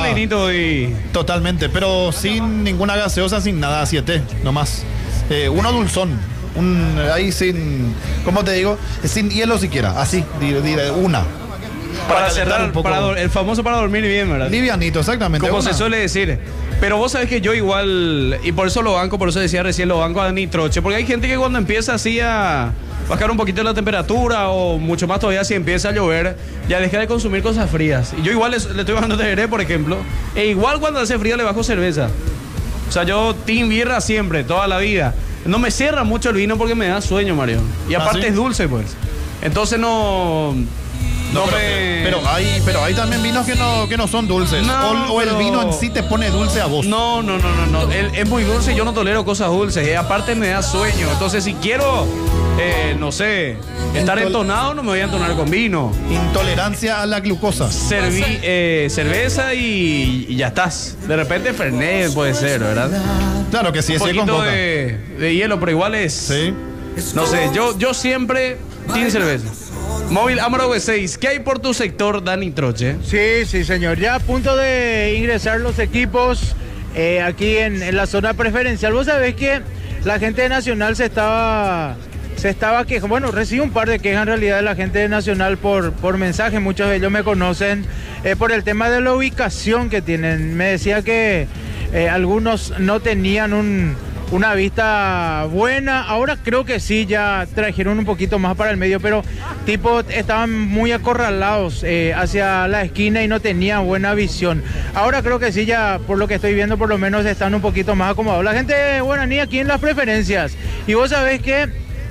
vinito y... Totalmente, pero sin ninguna gaseosa, sin nada, 7, nomás. Uno dulzón, ahí sin, ¿cómo te digo? Sin hielo siquiera, así, una. Para cerrar, el famoso para dormir bien, ¿verdad? Livianito, exactamente. Como se suele decir. Pero vos sabés que yo igual, y por eso lo banco, por eso decía recién lo banco a Dani Troche, porque hay gente que cuando empieza así a bajar un poquito la temperatura o mucho más todavía si empieza a llover, ya deja de consumir cosas frías. Y yo igual le estoy bajando tereré, por ejemplo, e igual cuando hace frío le bajo cerveza. O sea, yo team birra siempre, toda la vida. No me cierra mucho el vino porque me da sueño, Mario. Y aparte ¿sí? Es dulce, pues. Entonces no pero hay también vinos que no son dulces. O el vino en sí te pone dulce a vos. No. Él es muy dulce y yo no tolero cosas dulces. Y aparte me da sueño. Entonces si quiero, no sé, estar entonado, no me voy a entonar con vino. Intolerancia a la glucosa. Cerveza y ya estás. De repente Fernet puede ser, ¿verdad? Claro que sí, Un es con poquito coca. de hielo, pero igual es... Sí. No sé, yo siempre team cerveza. Móvil Amaro V6, ¿qué hay por tu sector, Dani Troche? Sí, señor. Ya a punto de ingresar los equipos aquí en la zona preferencial. Vos sabés que la gente de Nacional se estaba quejando. Bueno, recibí un par de quejas en realidad de la gente de Nacional por mensaje. Muchos de ellos me conocen por el tema de la ubicación que tienen. Me decía que algunos no tenían una vista buena. Ahora creo que sí, ya trajeron un poquito más para el medio, pero tipo estaban muy acorralados hacia la esquina y no tenían buena visión. Ahora creo que sí, ya por lo que estoy viendo, por lo menos están un poquito más acomodados. La gente de Guaraní aquí en las preferencias. Y vos sabés que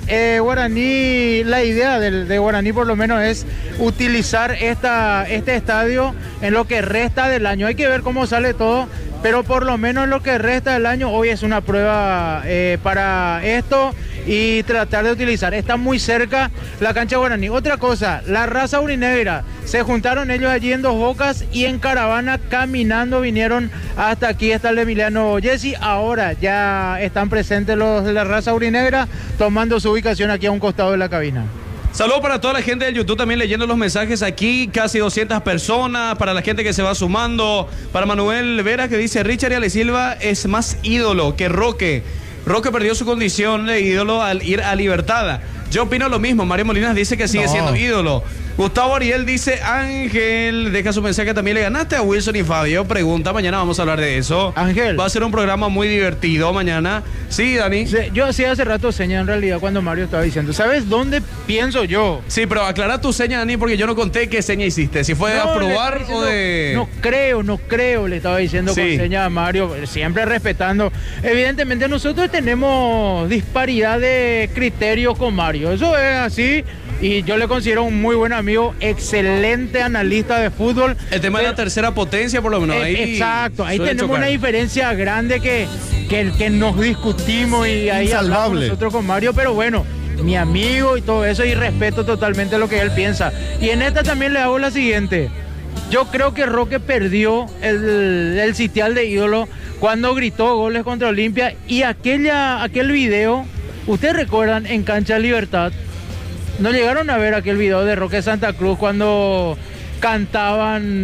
Guaraní, la idea de Guaraní por lo menos es utilizar este estadio en lo que resta del año. Hay que ver cómo sale todo. Pero por lo menos lo que resta del año, hoy es una prueba para esto y tratar de utilizar. Está muy cerca la cancha Guaraní. Otra cosa, la raza urinegra, se juntaron ellos allí en Dos Bocas y en caravana caminando vinieron hasta aquí, hasta el Emiliano Jesse. Ahora ya están presentes los de la raza urinegra tomando su ubicación aquí a un costado de la cabina. Saludos para toda la gente del YouTube también leyendo los mensajes aquí, casi 200 personas, para la gente que se va sumando, para Manuel Vera que dice, Richard y Ale Silva es más ídolo que Roque. Roque perdió su condición de ídolo al ir a Libertad. Yo opino lo mismo, Mario Molinas dice que sigue siendo ídolo. Gustavo Ariel dice, Ángel, deja su mensaje, también le ganaste a Wilson y Fabio, pregunta, mañana vamos a hablar de eso. Ángel. Va a ser un programa muy divertido mañana. Sí, Dani. Sí, yo hacía hace rato seña en realidad cuando Mario estaba diciendo, ¿sabes dónde pienso yo? Sí, pero aclara tu seña, Dani, porque yo no conté qué seña hiciste, si fue de aprobar o de... No creo, le estaba diciendo con seña a Mario, siempre respetando. Evidentemente nosotros tenemos disparidad de criterios con Mario, eso es así. Y yo le considero un muy buen amigo, excelente analista de fútbol. El tema de la tercera potencia, por lo menos. Exacto, ahí tenemos una diferencia grande que nos discutimos y ahí hablamos nosotros con Mario, pero bueno, mi amigo y todo eso, y respeto totalmente lo que él piensa. Y en esta también le hago la siguiente. Yo creo que Roque perdió el sitial de ídolo cuando gritó goles contra Olimpia y aquel video, ¿ustedes recuerdan en Cancha Libertad? ¿No llegaron a ver aquel video de Roque Santa Cruz cuando cantaban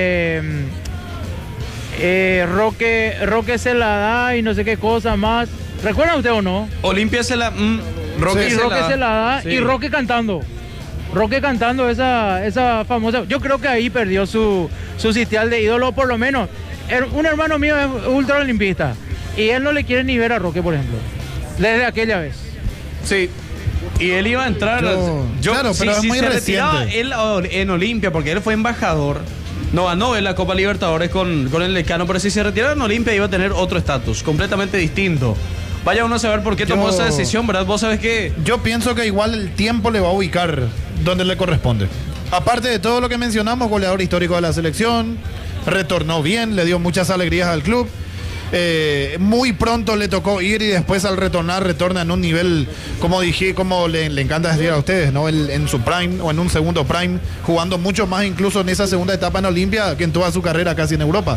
Roque se la da y no sé qué cosa más? ¿Recuerdan usted o no? Olimpia se la... Roque se la da y Roque cantando. Roque cantando esa famosa... Yo creo que ahí perdió su sitial de ídolo, por lo menos. Un hermano mío es ultra olimpista y él no le quiere ni ver a Roque, por ejemplo. Desde aquella vez. Sí. Y él iba a entrar... Claro, pero es muy se reciente. retiraba él en Olimpia, porque él fue embajador, no ganó en la Copa Libertadores con el Lecano, pero si se retiraba en Olimpia iba a tener otro estatus, completamente distinto. Vaya uno a saber por qué tomó esa decisión, ¿verdad? Vos sabés que... Yo pienso que igual el tiempo le va a ubicar donde le corresponde. Aparte de todo lo que mencionamos, goleador histórico de la selección, retornó bien, le dio muchas alegrías al club. Muy pronto le tocó ir y después al retorna en un nivel, como dije, como le encanta decir a ustedes, ¿no? En su prime o en un segundo prime, jugando mucho más incluso en esa segunda etapa en Olimpia que en toda su carrera casi en Europa.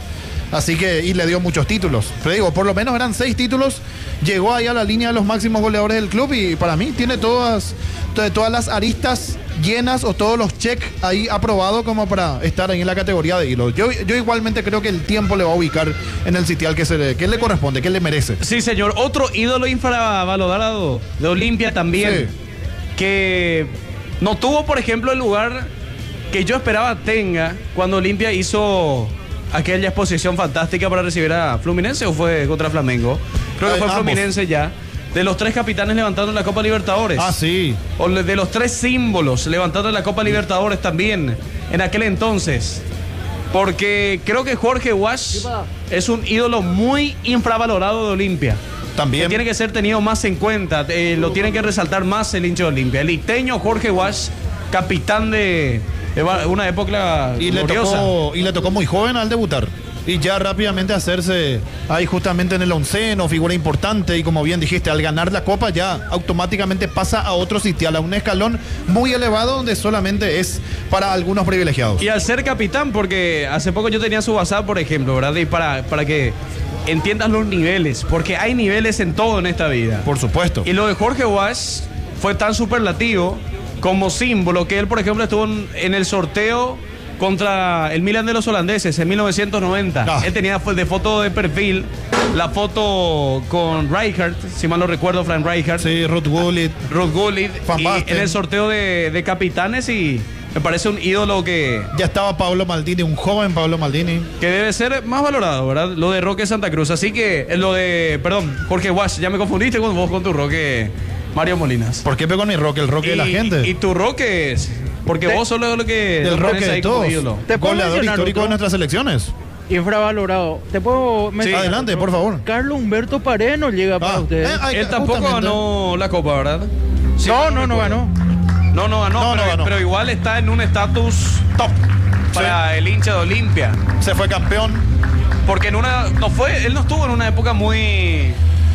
Así que, y le dio muchos títulos. Pero digo, por lo menos eran 6 títulos. Llegó ahí a la línea de los máximos goleadores del club y para mí tiene todas las aristas llenas o todos los check ahí aprobado como para estar ahí en la categoría de ídolo. Yo igualmente creo que el tiempo le va a ubicar en el sitial que le corresponde, que le merece. Sí, señor. Otro ídolo infravalorado de Olimpia también, Sí. que no tuvo, por ejemplo, el lugar que yo esperaba tenga cuando Olimpia hizo aquella exposición fantástica para recibir a Fluminense, ¿o fue contra Flamengo? Creo que fue ambos. Fluminense ya. De los 3 capitanes levantando la Copa Libertadores. Ah, sí. O de los 3 símbolos levantando la Copa Libertadores también en aquel entonces. Porque creo que Jorge Wash es un ídolo muy infravalorado de Olimpia. También. Que tiene que ser tenido más en cuenta. Lo tiene que resaltar más el hincha de Olimpia. El isteño Jorge Wash, capitán de una época gloriosa. Y le tocó muy joven al debutar. Y ya rápidamente hacerse ahí justamente en el onceno, figura importante. Y como bien dijiste, al ganar la Copa ya automáticamente pasa a otro sitial, a un escalón muy elevado donde solamente es para algunos privilegiados. Y al ser capitán, porque hace poco yo tenía su WhatsApp, por ejemplo, ¿verdad? Y para que entiendas los niveles, porque hay niveles en todo en esta vida. Por supuesto. Y lo de Jorge Wash fue tan superlativo como símbolo que él, por ejemplo, estuvo en el sorteo contra el Milan de los holandeses en 1990. Ah. Él tenía de foto de perfil la foto con Rijkaard, si mal no recuerdo, Frank Rijkaard. Sí, Ruud Gullit. Ruud Gullit. Van Y Basten. en el sorteo de capitanes, y me parece un ídolo que Ya estaba Pablo Maldini, un joven Pablo Maldini. debe ser más valorado, ¿verdad? Lo de Roque Santa Cruz. Así que Jorge Wash, ya me confundiste con vos con tu Roque Mario Molinas. ¿Por qué pegó mi Roque? El Roque de la gente. Y tu Roque es, porque vos solo es lo que Del lo pones Roque de ahí como todos. ídolo. ¿Te puedo Goleador mencionar histórico otro? de nuestras selecciones. Infravalorado. ¿Te puedo mencionar Adelante, otro? por favor. Carlos Humberto Paredes no llega para ustedes. Él tampoco ganó la Copa, ¿verdad? Sí, no recuerdo. ganó. No ganó, pero igual está en un estatus top para el hincha de Olimpia. Se fue campeón. Porque él no estuvo en una época muy...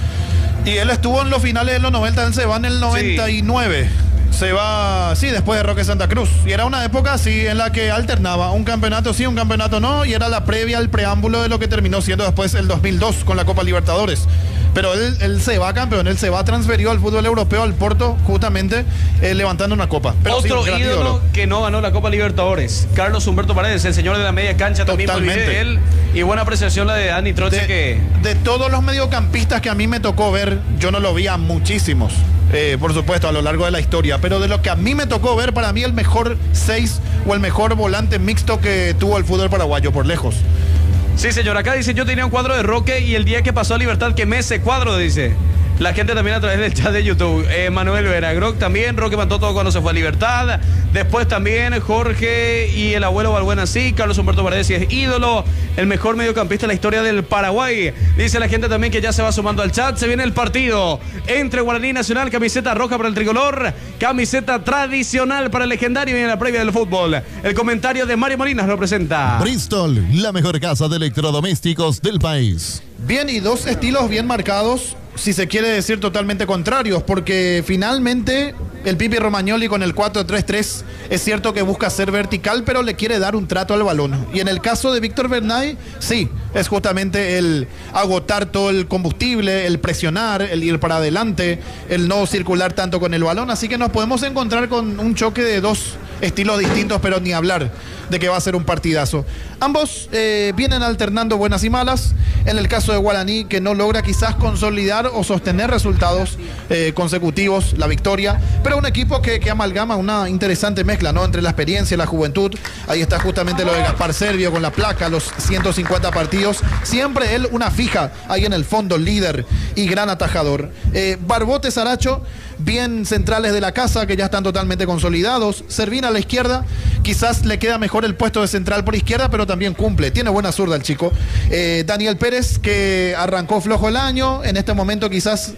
Y él estuvo en los finales de los 90, él se va en el 99. Se va, sí, después de Roque Santa Cruz. Y era una época así en la que alternaba un campeonato sí, un campeonato no. Y era la previa, el preámbulo de lo que terminó siendo después el 2002 con la Copa Libertadores. Pero él se va campeón, él se va transferido al fútbol europeo, al Porto, justamente levantando una copa. Pero sí, Otro un gran ídolo que no ganó la Copa Libertadores, Carlos Humberto Paredes, el señor de la media cancha. También me olvidé Totalmente. de él. Y buena apreciación la de Dani Troche, que... De todos los mediocampistas que a mí me tocó ver, yo no lo vi a muchísimos, por supuesto, a lo largo de la historia, pero de lo que a mí me tocó ver, para mí el mejor 6 o el mejor volante mixto que tuvo el fútbol paraguayo, por lejos. Sí, señor, acá dice, yo tenía un cuadro de Roque y el día que pasó a Libertad quemé ese cuadro, dice. La gente también a través del chat de YouTube. Manuel Veragroc también, Roque mató todo cuando se fue a Libertad. Después también Jorge y el abuelo Balbuena, sí. Carlos Humberto Paredes sí es ídolo. El mejor mediocampista de la historia del Paraguay. Dice la gente también que ya se va sumando al chat. Se viene el partido entre Guaraní Nacional, camiseta roja para el tricolor, camiseta tradicional para el legendario, y en la previa del fútbol. El comentario de Mario Molinas lo presenta. Bristol, la mejor casa de electrodomésticos del país. Bien, y dos estilos bien marcados, si se quiere decir totalmente contrarios, porque finalmente el Pipi Romagnoli con el 4-3-3 es cierto que busca ser vertical, pero le quiere dar un trato al balón. Y en el caso de Víctor Bernay, sí, es justamente el agotar todo el combustible, el presionar, el ir para adelante, el no circular tanto con el balón. Así que nos podemos encontrar con un choque de dos estilos distintos, pero ni hablar de que va a ser un partidazo. Ambos vienen alternando buenas y malas. En el caso de Guaraní, que no logra quizás consolidar o sostener resultados consecutivos, la victoria, pero un equipo que amalgama una interesante mezcla, ¿no? Entre la experiencia y la juventud. Ahí está justamente lo de Gaspar Servio con la placa, los 150 partidos. Siempre él una fija ahí en el fondo, líder y gran atajador. Barbote, Saracho, bien centrales de la casa, que ya están totalmente consolidados. Servina a la izquierda, quizás le queda mejor el puesto de central por izquierda, pero también cumple. Tiene buena zurda el chico. Daniel Pérez, que arrancó flojo el año. En este momento quizás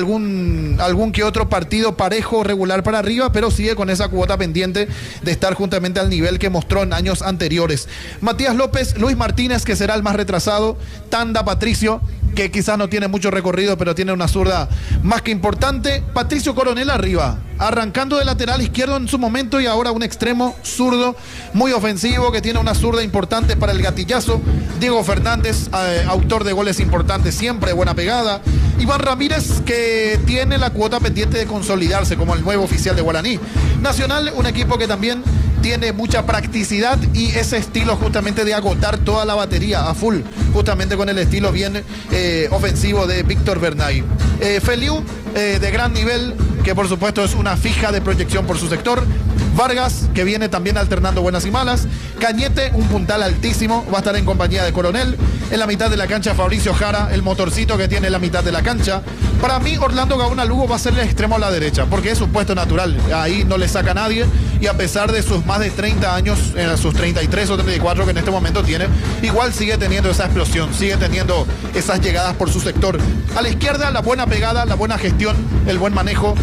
algún que otro partido parejo, regular para arriba, pero sigue con esa cuota pendiente de estar justamente al nivel que mostró en años anteriores. Matías López, Luis Martínez, que será el más retrasado, Tanda, Patricio, que quizás no tiene mucho recorrido, pero tiene una zurda más que importante. Patricio Coronel arriba, arrancando de lateral izquierdo en su momento y ahora un extremo zurdo muy ofensivo que tiene una zurda importante para el gatillazo. Diego Fernández, autor de goles importantes siempre, buena pegada. Iván Ramírez, que tiene la cuota pendiente de consolidarse como el nuevo oficial de Guaraní. Nacional, un equipo que también tiene mucha practicidad y ese estilo justamente de agotar toda la batería a full, justamente con el estilo bien ofensivo de Víctor Bernay. Feliu, de gran nivel, que por supuesto es una fija de proyección por su sector. Vargas, que viene también alternando buenas y malas. Cañete, un puntal altísimo, va a estar en compañía de Coronel. En la mitad de la cancha, Fabricio Jara, el motorcito que tiene en la mitad de la cancha. Para mí, Orlando Gaona Lugo va a ser el extremo a la derecha, porque es un puesto natural. Ahí no le saca a nadie. Y a pesar de sus más de 30 años, sus 33 o 34 que en este momento tiene, igual sigue teniendo esa explosión, sigue teniendo esas llegadas por su sector. A la izquierda, la buena pegada, la buena gestión, el buen manejo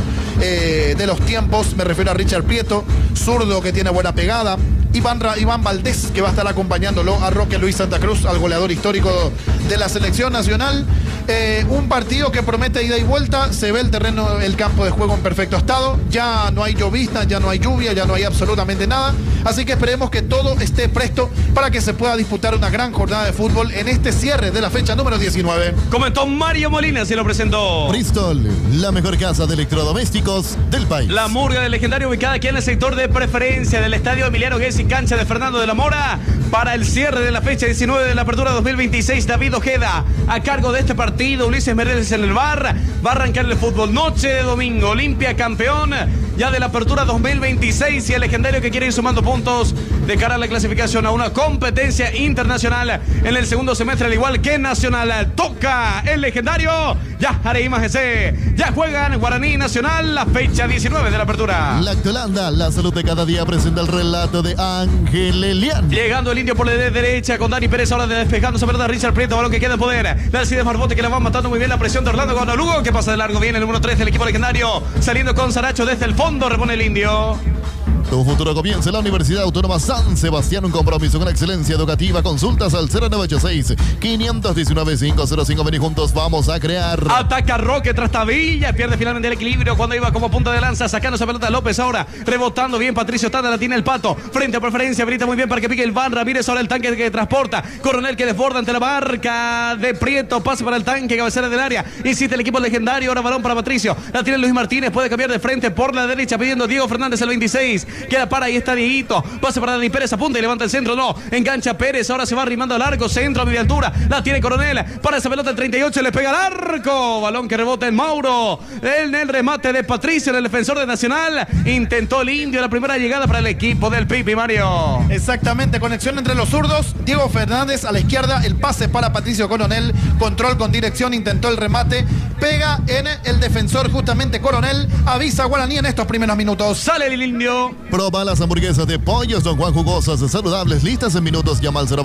de los tiempos. Me refiero a Richard Prieto, zurdo que tiene buena pegada. Iván Valdés, que va a estar acompañándolo a Roque Luis Santa Cruz, al goleador histórico de la selección nacional. Un partido que promete ida y vuelta. Se ve el terreno, el campo de juego en perfecto estado. Ya no hay llovizna, ya no hay lluvia, ya no hay absolutamente nada. Así que esperemos que todo esté presto para que se pueda disputar una gran jornada de fútbol en este cierre de la fecha número 19. Comentó Mario Molina, se lo presentó Bristol, la mejor casa de electrodomésticos del país. La murga del legendario, ubicada aquí en el sector de preferencia del estadio Emiliano Guess y cancha de Fernando de la Mora. Para el cierre de la fecha 19 de la apertura 2026, David Ojeda a cargo de este partido. Ulises Mereles en el bar. Va a arrancar el fútbol noche de domingo. Olimpia campeón ya de la apertura 2026 y el legendario que quiere ir sumando puntos de cara a la clasificación a una competencia internacional en el segundo semestre, al igual que nacional. Toca el legendario. Ya Areima GC. Ya juegan Guaraní Nacional la fecha 19 de la apertura. Lactolanda, la salud de cada día, presenta el relato de Ángel Elian. Llegando el indio por la derecha con Dani Pérez, ahora despejando sobre Richard Prieto, balón que queda en poder. Alcides Marbote, que la va matando muy bien la presión de Orlando Gaona Lugo, que pasa de largo bien el número 3 del equipo legendario, saliendo con Saracho desde el fondo, repone el indio. Tu futuro comienza en la Universidad Autónoma San Sebastián, un compromiso con la excelencia educativa. Consultas al 0986-519-505. Vení juntos, vamos a crear. Ataca Roque tras Tabilla, pierde finalmente el equilibrio cuando iba como punta de lanza, sacando esa pelota López ahora, rebotando bien Patricio Tanda, la tiene el Pato, frente a preferencia, habilita muy bien para que pique el Van Ramírez, ahora el tanque que transporta, Coronel que desborda ante la marca de Prieto, pase para el tanque, cabecera del área, insiste el equipo legendario, ahora balón para Patricio, la tiene Luis Martínez, puede cambiar de frente por la derecha, pidiendo Diego Fernández el 26, queda para, ahí está Dieguito, pase para Dani Pérez, apunta y levanta el centro, no, engancha Pérez, ahora se va arrimando al arco, centro a media altura, la tiene Coronel, para esa pelota el 38, le pega al arco, balón que rebota en Mauro, en el remate de Patricio, el defensor de Nacional, intentó el indio la primera llegada para el equipo del Pipi, Mario. Exactamente, conexión entre los zurdos, Diego Fernández a la izquierda, el pase para Patricio Coronel, control con dirección, intentó el remate, pega en el defensor justamente Coronel, avisa Guaraní en estos primeros minutos. Sale el indio. Proba las hamburguesas de Pollos Don Juan, jugosas, saludables, listas en minutos. Llama al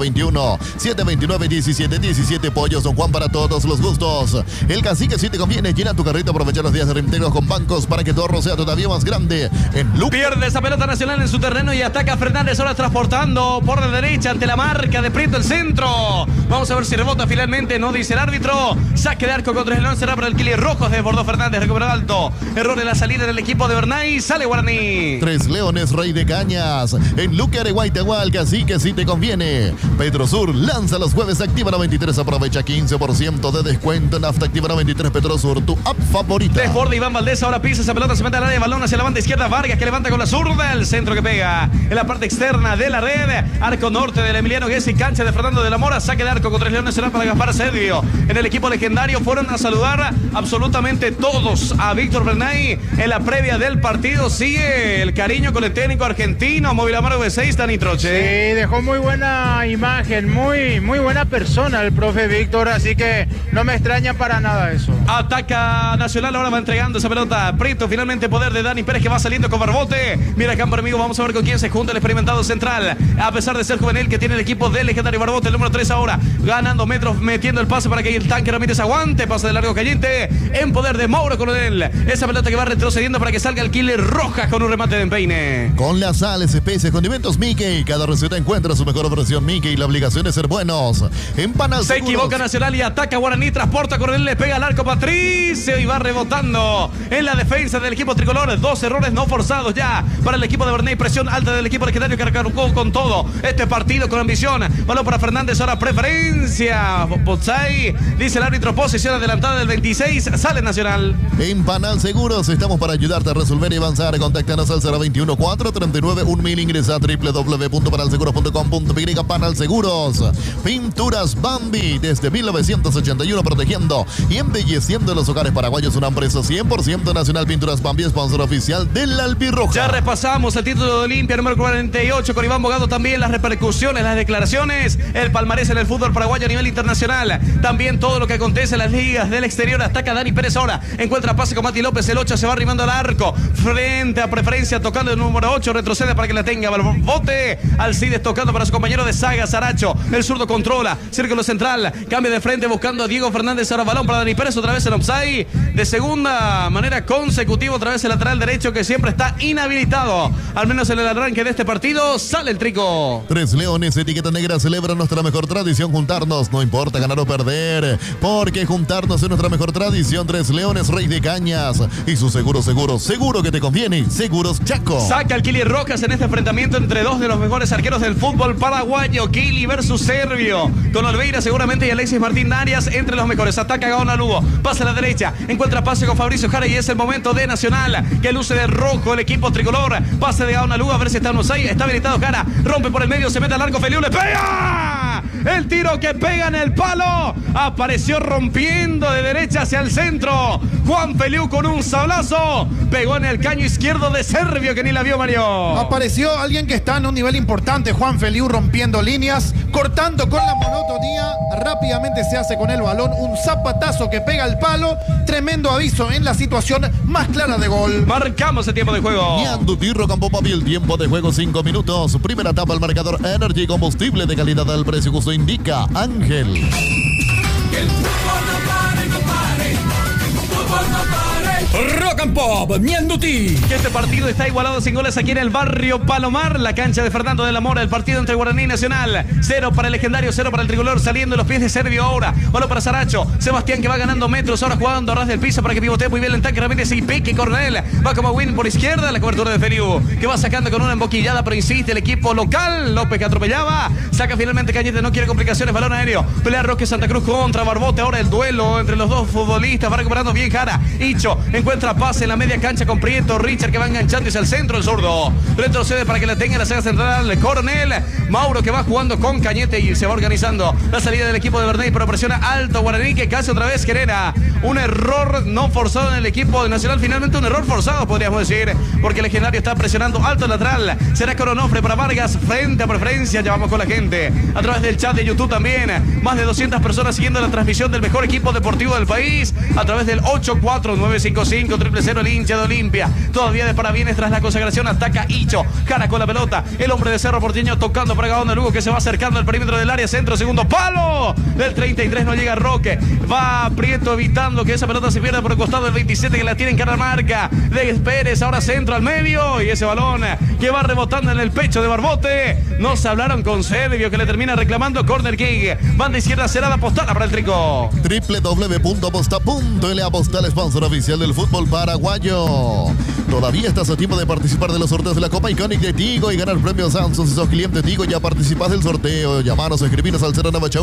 021-729-1717. Pollos Don Juan, para todos los gustos. El Cacique, si te conviene, llena tu carrito, aprovechar los días de reintegro con bancos para que tu ahorro sea todavía más grande. Pierde esa pelota Nacional en su terreno y ataca Fernández, ahora transportando por la derecha ante la marca de Prieto, el centro. Vamos a ver si rebota finalmente, no dice el árbitro. Saque de arco contra el león, será para el Kili Rojo de Bordo Fernández, recuperado alto. Error en la salida del equipo de Bernay, sale Guaraní. Tres Leones, Rey de Cañas. En Luque, Areguaitahual, Cacique, si te conviene. Petrosur lanza los jueves Activa 93, aprovecha 15% de descuento. Nafta Activa 93 Petrosur, tu app favorita. Desborde Iván Valdés, ahora pisa esa pelota, se mete al área de balón hacia la banda izquierda. Vargas que levanta con la zurda, el centro que pega en la parte externa de la red. Arco norte del Emiliano Guess y cancha de Fernando de la Mora. Saque de arco con Tres Leones, será para Gaspar Sergio. En el equipo legendario fueron a saludar absolutamente todos a Víctor Bernay en la previa del partido. Sigue el cariño con el técnico argentino, Móvil Amaro V6, Dani Troche. Sí, dejó muy buena imagen, muy buena persona el profe Víctor, así que no me extraña para nada eso. Ataca Nacional, ahora va entregando esa pelota Prieto, finalmente poder de Dani Pérez que va saliendo con Barbote. Mira campo amigo, vamos a ver con quién se junta el experimentado central, a pesar de ser juvenil que tiene el equipo del legendario Barbote, el número 3 ahora, ganando metros, metiendo el pase para que el tanque Ramírez aguante, pase de largo cayente. nuevamente en poder de Mauro Coronel. Esa pelota que va retrocediendo para que salga el Killer Rojas con un remate de empeine. Con las sales, especies, condimentos Mickey. Cada receta encuentra su mejor versión Mickey. La obligación es ser buenos. En Panal Se Seguros. equivoca Nacional y ataca Guaraní. Transporta Coronel, le pega al arco Patricio y va rebotando en la defensa del equipo tricolor. 2 errores no forzados ya para el equipo de Bernay. Presión alta del equipo legendario que arrancó con todo este partido con ambición. Balón para Fernández, ahora preferencia. Potsay, dice el árbitro, posición adelantada del 26. Sale Nacional. En Panal Seguros estamos para ayudarte a resolver y avanzar. Contáctanos al 021-439-1000. Ingresa a www.panalseguros.com.py. Panal Seguros. Pinturas Bambi desde 1981 protegiendo y embelleciendo los hogares paraguayos. Una empresa 100% nacional. Pinturas Bambi, sponsor oficial del Albirroja. Ya repasamos el título de Olimpia número 48 con Iván Bogado, también las repercusiones, las declaraciones, el palmarés en el fútbol paraguayo a nivel internacional, también todo lo que acontece en las ligas del exterior. Ataca Dani Pérez ahora, encuentra pase con Mati López, el 8 se va arrimando al arco, frente a preferencia, tocando el número 8, retrocede para que la tenga, bote, Alcides tocando para su compañero de saga, Saracho, el zurdo controla, círculo central, cambia de frente buscando a Diego Fernández, ahora balón para Dani Pérez, otra vez en offside, de segunda manera consecutiva, otra vez el lateral derecho que siempre está inhabilitado, al menos en el arranque de este partido. Sale el Trico. Tres Leones, etiqueta negra, celebra nuestra mejor tradición, juntarnos, no importa ganar o perder, porque juntarnos es nuestra mejor tradición. Tres Leones, Rey de Cañas y su seguro que te conviene, Seguros Chaco. Saca el Kili Rojas en este enfrentamiento entre dos de los mejores arqueros del fútbol paraguayo, Kili versus Servio, con Olveira seguramente y Alexis Martín Arias entre los mejores. Ataca Gaona Lugo, pasa a la derecha, encuentra pase con Fabricio Jara y es el momento de Nacional, que luce de rojo el equipo tricolor. Pase de Gaona Lugo, a ver si está en Osay, está habilitado Jara, rompe por el medio, se mete al arco, Feliu le pega. El tiro que pega en el palo, apareció rompiendo de derecha hacia el centro. Juan Feliu con un sablazo, pegó en el caño izquierdo de Servio que ni la vio Mario. Apareció alguien que está en un nivel importante, Juan Feliu, rompiendo líneas, cortando con la monotonía, rápidamente se hace con el balón, un zapatazo que pega el palo, tremendo aviso en la situación más clara de gol. Marcamos el tiempo de juego. Ñandutirro Campo Papi, el tiempo de juego 5 minutos. Primera etapa, el marcador Energy, combustible de calidad al precio justo, indica Ángel. Que el fútbol no pare, no pare. El fútbol no pare. Rock and Pop, Ñanduti. Que este partido está igualado sin goles aquí en el barrio Palomar, la cancha de Fernando de la Mora. El partido entre Guaraní y Nacional. 0 para el legendario, 0 para el tricolor, saliendo los pies de Servio ahora. Balón para Saracho. Sebastián que va ganando metros, ahora jugando a ras del piso para que pivotee muy bien el tanque. Realmente sí, pique Coronel. Va como win por izquierda, la cobertura de Feliu, que va sacando con una emboquillada, pero insiste el equipo local. López que atropellaba. Saca finalmente Cañete, no quiere complicaciones. Balón aéreo. Pelea Roque Santa Cruz contra Barbote. Ahora el duelo entre los dos futbolistas. Va recuperando bien Jara. Hicho encuentra pase en la media cancha con Prieto. Richard que va enganchando hacia el centro, el zurdo. Retrocede para que la tenga la saga central. Coronel. Mauro que va jugando con Cañete y se va organizando la salida del equipo de Bernay, pero presiona alto Guaraní que casi otra vez genera un error no forzado en el equipo de Nacional. Finalmente un error forzado, podríamos decir, porque el legendario está presionando alto lateral. Será Coronofre para Vargas frente a preferencia. Ya vamos con la gente a través del chat de YouTube también. Más de 200 personas siguiendo la transmisión del mejor equipo deportivo del país a través del 84955-000, el hincha de Olimpia. Todavía de parabienes tras la consagración. Ataca Hicho. Jara con la pelota. El hombre de Cerro Porteño tocando para Gaona Lugo que se va acercando al perímetro del área. Centro, segundo palo. Del 33 no llega Roque. Va Prieto evitando que esa pelota se pierda por el costado del 27 que la tiene en cara marca. De Pérez ahora centro al medio. Y ese balón que va rebotando en el pecho de Barbote. No se hablaron con Servio que le termina reclamando corner kick. Banda izquierda cerrada, Postala para el Trico. www.aposta.l. Apostal, sponsor oficial del fútbol paraguayo. Todavía estás a tiempo de participar de los sorteos de la Copa Iconic de Tigo y ganar premios Samsung. Si sos cliente Tigo, ya participas del sorteo. Llamanos o escribinos al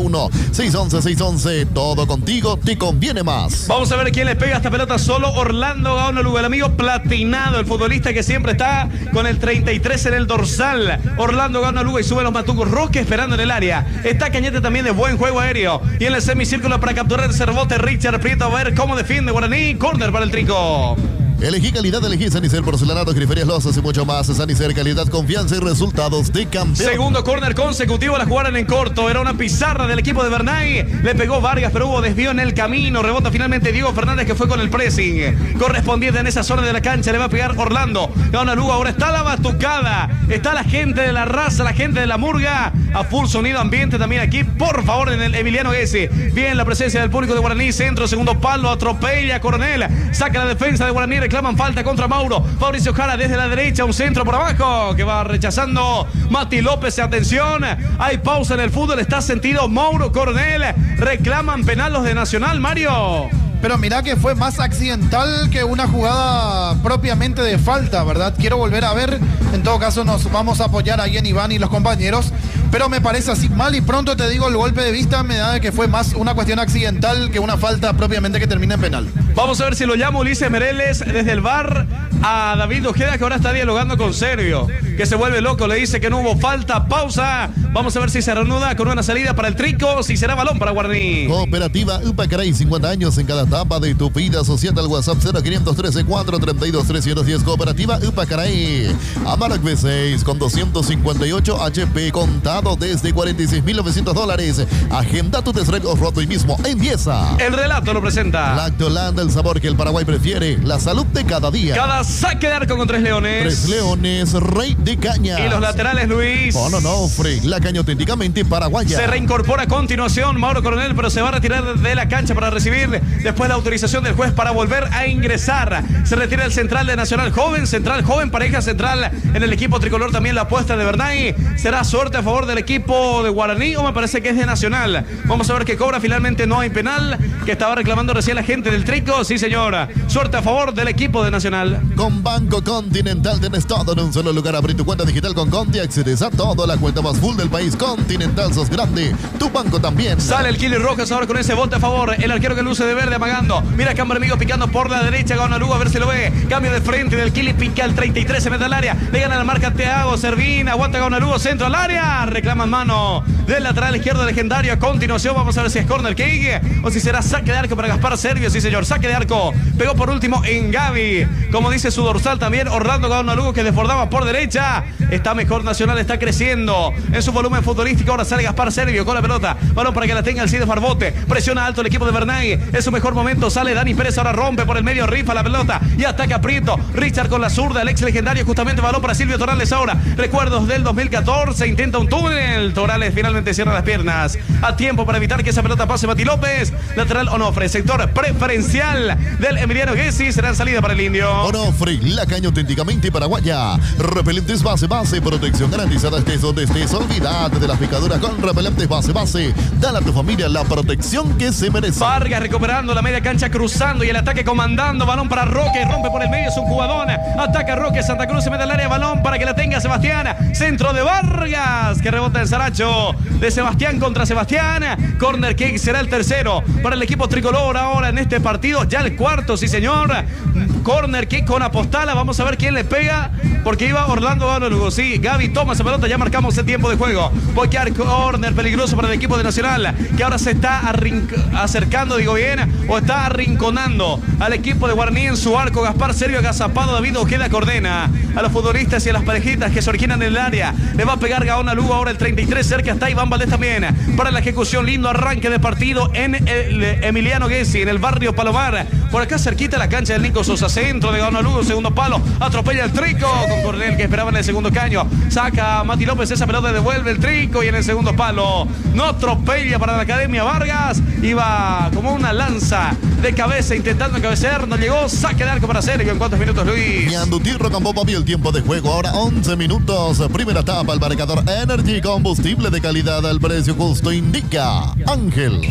0981-611-611. Todo contigo te conviene más. Vamos a ver quién le pega esta pelota. Solo Orlando Gaona Lugo, el amigo platinado, el futbolista que siempre está con el 33 en el dorsal. Orlando Gaona Lugo y sube los matucos. Roque esperando en el área. Está Cañete también de buen juego aéreo. Y en el semicírculo para capturar ese rebote Richard Prieto. A ver cómo defiende Guaraní. Corner para el Trico. Elegí calidad, elegí Sanicel, porcelanato, griferias, losas y mucho más. Sanicel, calidad, confianza y resultados de campeón. Segundo córner consecutivo, la jugaron en corto. Era una pizarra del equipo de Bernay. Le pegó Vargas, pero hubo desvío en el camino. Rebota finalmente Diego Fernández, que fue con el pressing correspondiente en esa zona de la cancha. Le va a pegar Orlando. Gana Lugo. Ahora está la batucada. Está la gente de la raza, la gente de la murga. A full sonido ambiente también aquí. Por favor, en el Emiliano Gessi. Bien la presencia del público de Guaraní. Centro, segundo palo. Atropella Coronel. Saca la defensa de Guaraní. Reclaman falta contra Mauro. Fabricio Jara desde la derecha. Un centro por abajo que va rechazando Mati López. Atención. Hay pausa en el fútbol. Está sentido Mauro Coronel. Reclaman penal los de Nacional, Mario. Pero mirá que fue más accidental que una jugada propiamente de falta, ¿verdad? Quiero volver a ver. En todo caso nos vamos a apoyar ahí en Iván y los compañeros. Pero me parece así mal y pronto te digo, el golpe de vista me da de que fue más una cuestión accidental que una falta propiamente que termina en penal. Vamos a ver si lo llama Ulises Mereles desde el VAR a David Ojeda, que ahora está dialogando con Servio, que se vuelve loco, le dice que no hubo falta, pausa. Vamos a ver si se reanuda con una salida para el Trico, si será balón para Guaraní. Cooperativa Upacaray, 50 años en cada etapa de tu vida. Asociada al WhatsApp 0513 432 310. Cooperativa Upacaray. Amarok V6 con 258 HP contado desde $46,900. Agenda tu test drive off-road hoy mismo en Dieza. El relato lo presenta Lactoland, el sabor que el Paraguay prefiere. La salud de cada día. Cada saque de arco con 3 leones. 3 leones, Rey de Caña. Y los laterales, Luis. Onofre, la caña auténticamente paraguaya. Se reincorpora a continuación Mauro Coronel, pero se va a retirar de la cancha para recibir después la autorización del juez para volver a ingresar. Se retira el central de Nacional Joven, pareja central en el equipo tricolor. También la apuesta de Bernay. Será suerte a favor del equipo de Guaraní, o me parece que es de Nacional. Vamos a ver qué cobra. Finalmente no hay penal, que estaba reclamando recién la gente del Trico. Sí, señora. Suerte a favor del equipo de Nacional. Con Banco Continental tienes todo en un solo lugar. Abrí tu cuenta digital con Conti, accedes a todo, la cuenta más full del país. Continental, sos grande. Tu banco también. Sale el Kili Rojas ahora con ese bote a favor. El arquero que luce de verde amagando. Mira Cambermigo picando por la derecha. Gana Lugo, a ver si lo ve. Cambio de frente del Kili, pica al 33, se mete al área. Le gana la marca Teago Servín. Aguanta Gana Lugo, centro al área. Reclaman mano del lateral izquierdo legendario. A continuación vamos a ver si es corner kick o si será saque de arco para Gaspar Servio. Sí, señor, saque de arco. Pegó por último en Gaby. Como dice su dorsal también, Orlando Gana Lugo, que desbordaba por derecha. Está mejor Nacional, está creciendo en su volumen futbolístico. Ahora sale Gaspar Servio con la pelota. Balón para que la tenga el Cid Farbote. Presiona alto el equipo de Bernay. Es su mejor momento. Sale Dani Pérez, ahora rompe por el medio, rifa la pelota y ataca Prieto. Richard con la zurda, el ex legendario, justamente balón para Silvio Torales ahora. Recuerdos del 2014, intenta un túnel. Torales finalmente cierra las piernas a tiempo para evitar que esa pelota pase. Mati López, lateral Onofre, sector preferencial del Emiliano Gessi. Será en salida para el Indio. Onofre, la caña auténticamente paraguaya. Repelentes base, protección garantizada estés donde estés. Olvídate de las picaduras con repelentes base. Dale a tu familia la protección que se merece. Vargas recuperando la media cancha, cruzando y el ataque comandando. Balón para Roque, rompe por el medio, es un jugadón. Ataca Roque, Santa Cruz se mete al área, balón para que la tenga Sebastián. Centro de Vargas, que rebota en Saracho. De Sebastián contra Sebastián. Corner kick será el tercero para el equipo tricolor ahora en este partido. Ya el cuarto, sí señor. Corner kick con Apostala. Vamos a ver quién le pega, porque iba Orlando Gana Lugo. Sí, Gaby toma esa pelota, ya marcamos el tiempo de juego. Boquear corner peligroso para el equipo de Nacional, que ahora se está acercando, digo bien, o está arrinconando al equipo de Guaraní en su arco. Gaspar Servio, agazapado. David Ojeda coordena a los futbolistas y a las parejitas que se originan en el área. Le va a pegar Gaona Lugo ahora el 33, cerca está Iván Valdés también para la ejecución. Lindo arranque de partido en el Emiliano Gessi, en el barrio Palomar. Por acá cerquita la cancha del Nico Sosa. Centro de Gaona Lugo, segundo palo. Atropella el Trico con Coronel, que esperaba en el segundo caño. Saca a Mati López esa pelota, devuelve el Trico y en el segundo palo no atropella para la Academia Vargas. Iba como una lanza de cabeza intentando cabecear, no llegó. Saque de arco para Sergio. ¿En cuántos minutos, Luis? Mianduti Rocambó, papi, el tiempo de juego ahora 11 minutos. Primera etapa, el marcador Energy, combustible de calidad al precio justo, indica Ángel.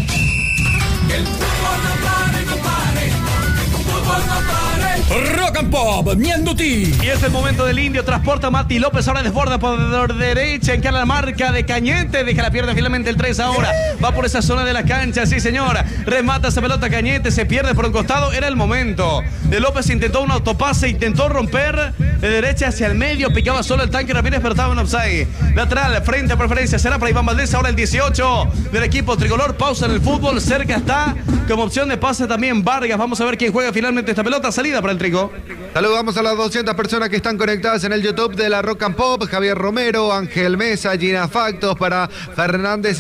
El fútbol no pare, no pare. El fútbol no pare. Rock and Pop, Mianduti. Y es el momento del Indio. Transporta a Mati López. Ahora desborda por derecha. Encara la marca de Cañete. Deja la pierna finalmente el 3 ahora. Va por esa zona de la cancha. Sí, señora. Remata esa pelota Cañete. Se pierde por un costado. Era el momento de López. Intentó un autopase. Intentó romper de derecha hacia el medio. Picaba solo el tanque Ramírez, pero estaba en offside. Lateral, frente a preferencia. Será para Iván Valdés. Ahora el 18 del equipo tricolor. Pausa en el fútbol. Cerca está Como opción de pase también Vargas. Vamos a ver quién juega finalmente esta pelota. Salida para el Trico. Saludamos a las 200 personas que están conectadas en el YouTube de la Rock and Pop. Javier Romero, Ángel Mesa, Gina Factos, para Fernández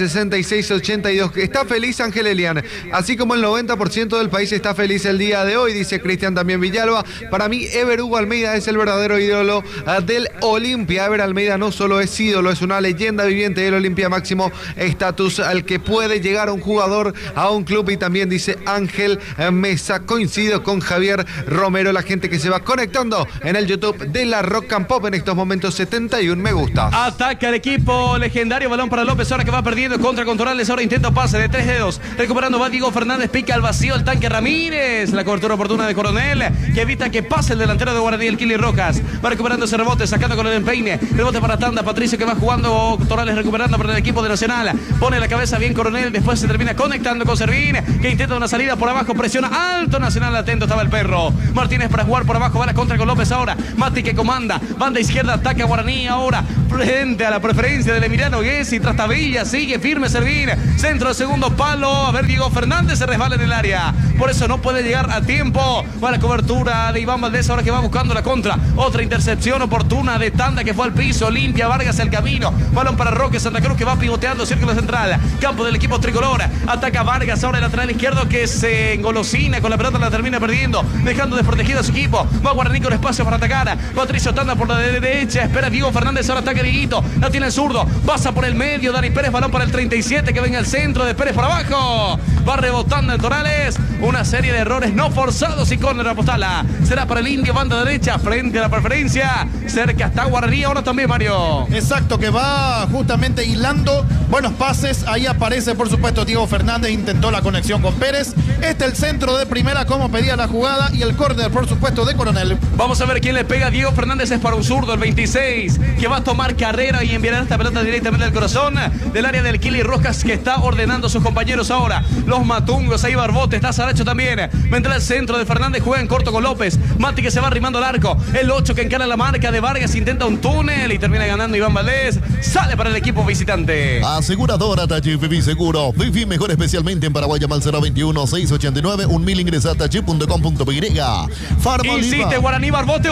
6682. Está feliz Ángel Elian, así como el 90% del país está feliz el día de hoy, dice Cristian también Villalba. Para mí, Ever Hugo Almeida es el verdadero ídolo del Olimpia. Ever Almeida no solo es ídolo, es una leyenda viviente del Olimpia, máximo estatus al que puede llegar un jugador a un club. Y también dice Ángel Mesa, coincido con Javier Romero, la gente que se va conectando en el YouTube de la Rock and Pop en estos momentos, 71 me gusta. Ataca el equipo legendario, balón para López, ahora que va perdiendo contra Contorales, ahora intenta pase de 3 dedos, recuperando va Diego Fernández, pica al vacío el tanque Ramírez, la cobertura oportuna de Coronel, que evita que pase el delantero de Guaraní, el Kili Rojas, va recuperando ese rebote, sacando con el empeine, rebote para Tanda, Patricio que va jugando, Contorales recuperando para el equipo de Nacional, pone la cabeza bien Coronel, después se termina conectando con Servín, que intenta una salida por abajo, presiona alto Nacional, atento estaba el perro, Martínez para jugar por abajo, va la contra con López ahora, Mati que comanda, banda izquierda, ataca a Guaraní ahora, frente a la preferencia del Emiliano Gessi, Trastabilla, sigue firme Servín, centro de segundo palo, a ver Diego Fernández se resbala en el área, por eso no puede llegar a tiempo, va la cobertura de Iván Valdés ahora que va buscando la contra, otra intercepción oportuna de Tanda que fue al piso, limpia Vargas el camino, balón para Roque Santa Cruz que va pivoteando, círculo central, campo del equipo tricolor, ataca Vargas ahora el lateral izquierdo que se engolosina con la pelota, la termina perdiendo, dejando desprotegido a su equipo, va Guaraní con espacio para atacar, Patricio Tanda por la derecha, espera Diego Fernández, ahora ataca Dieguito, la tiene el zurdo, pasa por el medio, Dani Pérez, balón para el 37 que venga al centro de Pérez por abajo, va rebotando en Torales, una serie de errores no forzados y córner apostala, será para el Indio, banda derecha, frente a la preferencia, cerca está Guaraní, ahora también Mario. Exacto, que va justamente hilando buenos pases, ahí aparece por supuesto Diego Fernández, intentó la conexión con Pérez, el centro de primera como pedía la jugada y el córner por supuesto de Coronel. Vamos a ver quién le pega. Diego Fernández es para un zurdo, el 26, que va a tomar carrera y enviará esta pelota directamente al corazón del área del Kili Rojas, que está ordenando a sus compañeros ahora. Los matungos, ahí Barbote, está Saracho también. Vendrá el centro de Fernández, juega en corto con López. Mati que se va arrimando al arco. El 8 que encara la marca de Vargas, intenta un túnel y termina ganando Iván Valdés. Sale para el equipo visitante. Aseguradora Tachif Vivi Seguro. Vivi mejor especialmente en Paraguay, llama al 021-689-1000, ingresa a tachif.com.py. Insiste Guaraní, Barbote,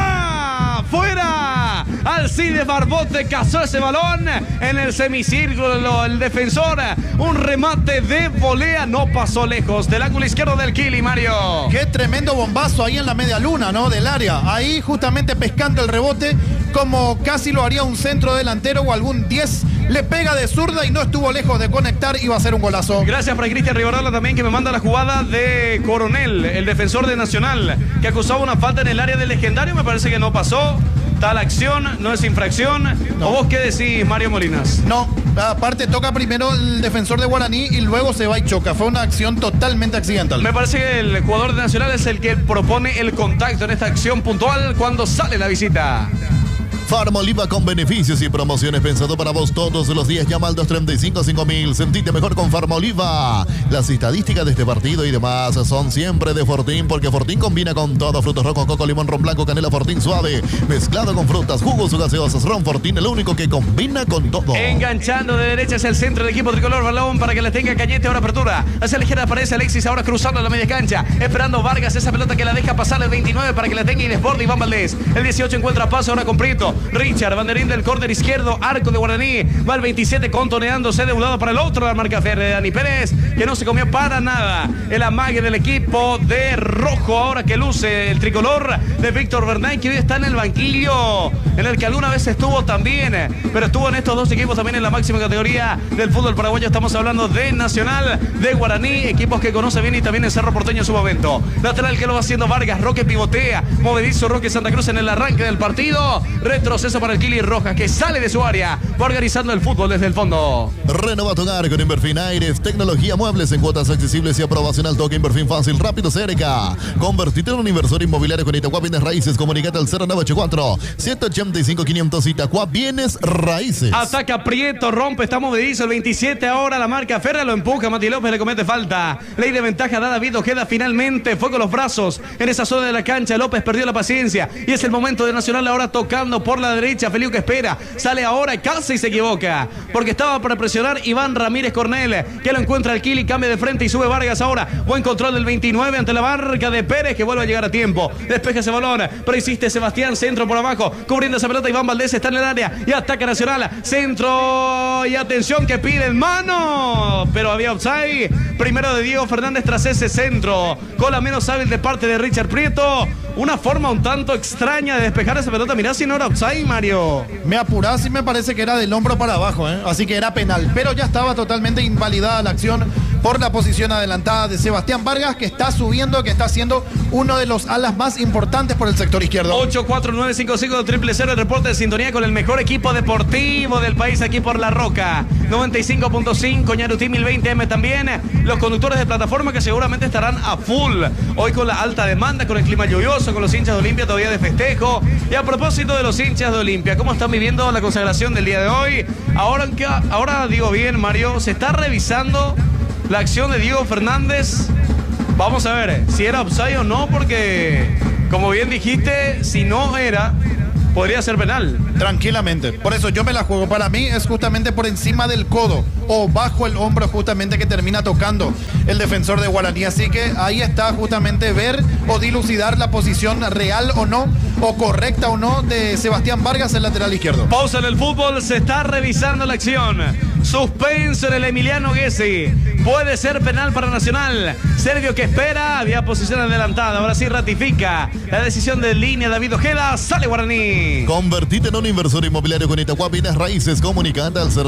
volea. ¡Fuera! Alcides Barbote cazó ese balón en el semicírculo, el defensor. Un remate de volea, no pasó lejos del ángulo izquierdo del Kili, Mario. Qué tremendo bombazo ahí en la media luna, ¿no? Del área. Ahí justamente pescando el rebote, como casi lo haría un centro delantero o algún 10. Le pega de zurda y no estuvo lejos de conectar, iba a ser un golazo. Gracias para Cristian Rivarola también, que me manda la jugada de Coronel, el defensor de Nacional, que acusaba una falta en el área del legendario, me parece que no pasó. Tal acción, no es infracción. No. ¿O vos qué decís, Mario Molinas? No, aparte toca primero el defensor de Guaraní y luego se va y choca. Fue una acción totalmente accidental. Me parece que el jugador de Nacional es el que propone el contacto en esta acción puntual cuando sale la visita. Farmoliva con beneficios y promociones pensado para vos todos los días. Llama al 235-5000. Sentite mejor con Farmoliva. Las estadísticas de este partido y demás son siempre de Fortín, porque Fortín combina con todo: frutos rojos, coco, limón, ron blanco, canela, Fortín suave, mezclado con frutas, jugos o gaseosas. Ron Fortín, el único que combina con todo. Enganchando de derecha hacia el centro del equipo tricolor, balón para que la tenga Cañete, ahora apertura. Hacia la izquierda aparece Alexis, ahora cruzando la media cancha, esperando Vargas, esa pelota que la deja pasar el 29 para que la tenga y desborde Iván Valdés. El 18 encuentra paso ahora con Prieto. Richard, banderín del córner izquierdo, arco de Guaraní. Va el 27 contoneándose de un lado para el otro. La marca Ferre de Dani Pérez, que no se comió para nada el amague del equipo de rojo. Ahora que luce el tricolor de Víctor Bernay, que hoy está en el banquillo, en el que alguna vez estuvo también, pero estuvo en estos dos equipos también en la máxima categoría del fútbol paraguayo. Estamos hablando de Nacional, de Guaraní, equipos que conoce bien, y también en Cerro Porteño en su momento. Lateral que lo va haciendo Vargas, Roque pivotea, movedizo Roque Santa Cruz en el arranque del partido. Retroceso para el Kili Rojas, que sale de su área, va organizando el fútbol desde el fondo. Renova tu hogar con Inverfin Aires, tecnología, muebles en cuotas accesibles y aprobación al toque. Inverfin fácil, rápido, cerca. Convertirte en un inversor inmobiliario con Itaqua Bienes Raíces. Comunicate al 0984-785-500. Itaqua Bienes Raíces. Ataca Prieto, rompe, está movedizo el 27. Ahora la marca Ferra lo empuja, Mati López le comete falta. Ley de ventaja da David Ojeda, finalmente fue con los brazos en esa zona de la cancha. López perdió la paciencia y es el momento de Nacional ahora tocando por por la derecha. Feliu que espera. Sale ahora casi se equivoca. Porque estaba para presionar Iván Ramírez Cornel. Que lo encuentra el Kili. Cambia de frente y sube Vargas ahora. Buen control del 29 ante la marca de Pérez que vuelve a llegar a tiempo. Despeja ese balón. Pero insiste Sebastián. Centro por abajo. Cubriendo esa pelota. Iván Valdés está en el área. Y ataca Nacional. Centro. Y atención que piden mano. Pero había offside. Primero de Diego Fernández tras ese centro. Con la menos hábil de parte de Richard Prieto. Una forma un tanto extraña de despejar esa pelota. Mirá si no era offside, Mario. Me apurás y me parece que era del hombro para abajo, así que era penal. Pero ya estaba totalmente invalidada la acción por la posición adelantada de Sebastián Vargas, que está subiendo, que está siendo uno de los alas más importantes por el sector izquierdo. 84955 el reporte de sintonía con el mejor equipo deportivo del país aquí por La Roca. 95.5, Ñarutí 1020M también. Los conductores de plataforma que seguramente estarán a full. Hoy con la alta demanda, con el clima lluvioso, con los hinchas de Olimpia todavía de festejo. Y a propósito de los hinchas de Olimpia, ¿cómo están viviendo la consagración del día de hoy? Ahora digo bien, Mario, se está revisando la acción de Diego Fernández. Vamos a ver si era offside o no, porque como bien dijiste, si no era, podría ser penal. Tranquilamente. Por eso yo me la juego. Para mí es justamente por encima del codo o bajo el hombro justamente que termina tocando el defensor de Guaraní. Así que ahí está justamente ver o dilucidar la posición real o no, o correcta o no, de Sebastián Vargas, el lateral izquierdo. Pausa en el fútbol, se está revisando la acción. Suspenso en el Emiliano Gessi. Puede ser penal para Nacional. Sergio que espera, había posición adelantada. Ahora sí ratifica la decisión de línea David Ojeda. Sale Guaraní. Convertite en un inversor inmobiliario con Itaqua Bienes Raíces. Comunicante al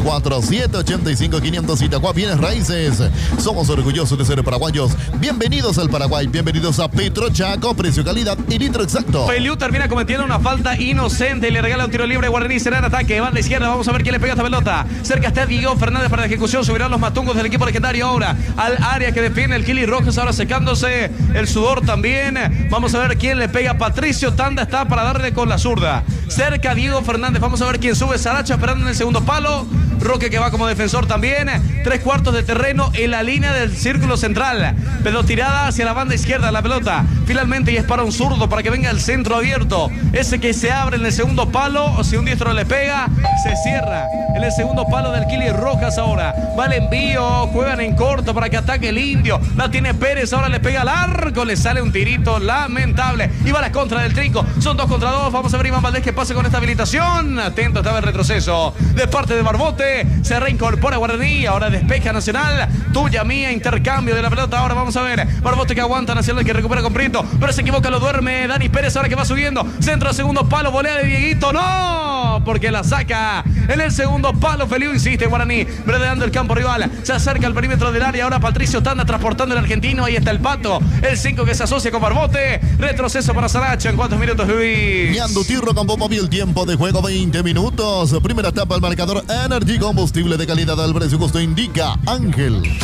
0984-785-500. Itaqua Bienes Raíces. Somos orgullosos de ser paraguayos. Bienvenidos al Paraguay. Bienvenidos a Petro Chaco. Precio, calidad y litro exacto. Feliu termina cometiendo una falta inocente y le regala un tiro libre a Guaraní. Será en ataque. Va a la izquierda. Vamos a ver quién le pega esta pelota. Cerca está Diego Fernández para la ejecución. Subirán los matungos del equipo legendario ahora al área que defiende el Kili Rojas. Ahora secándose el sudor también. Vamos a ver quién le pega. Patricio Tanda está para darle con la zurda. Cerca Diego Fernández. Vamos a ver quién sube. Saracho esperando en el segundo palo. Roque que va como defensor también. 3/4 de terreno en la línea del círculo central. Pero tirada hacia la banda izquierda la pelota. Finalmente y es para un zurdo para que venga el centro abierto. Ese que se abre en el segundo palo. O si un diestro le pega, se cierra en el segundo palo del Kili Rojas ahora. Va el envío. Juegan en corto para que ataque el indio. La tiene Pérez. Ahora le pega al arco. Le sale un tirito lamentable. Y va la contra del Trinco. Son 2 contra 2. Vamos a ver Iván Valdés que pasa con esta habilitación. Atento, estaba el retroceso de parte de Barbote. Se reincorpora Guaraní. Ahora despeja Nacional. Tuya, mía, intercambio de la pelota. Ahora vamos a ver. Barbote que aguanta Nacional, que recupera con Prieto. Pero se equivoca, lo duerme Dani Pérez. Ahora que va subiendo. Centro, segundo palo. Volea de Dieguito. No, porque la saca en el segundo palo. Feliu insiste Guaraní. Bredeando el campo rival. Se acerca al perímetro del área. Ahora Patricio Tanda transportando el argentino. Ahí está el Pato. El 5 que se asocia con Barbote. Retroceso para Saracho. ¿En cuántos minutos, Luis? Ñandutí Rock Móvil, tiempo de juego 20 minutos. Primera etapa al marcador Energy, combustible de calidad al precio justo, indica Ángel. Que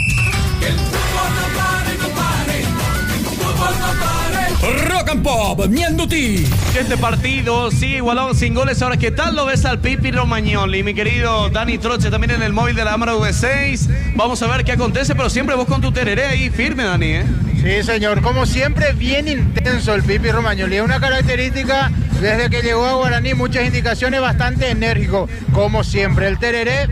el fútbol no pare, no pare. El fútbol no pare. Rock and Pop, Ñandutí. Este partido sigue igualado sin goles. Ahora, ¿qué tal lo ves al Pipi Romagnoli? Mi querido Dani Troche también en el móvil de la Cámara V6. Vamos a ver qué acontece, pero siempre vos con tu tereré ahí firme, Dani, ¿eh? Sí, señor. Como siempre, bien intenso el Pipi Romagnoli. Es una característica desde que llegó a Guaraní. Muchas indicaciones, bastante enérgico. Como siempre, el tereré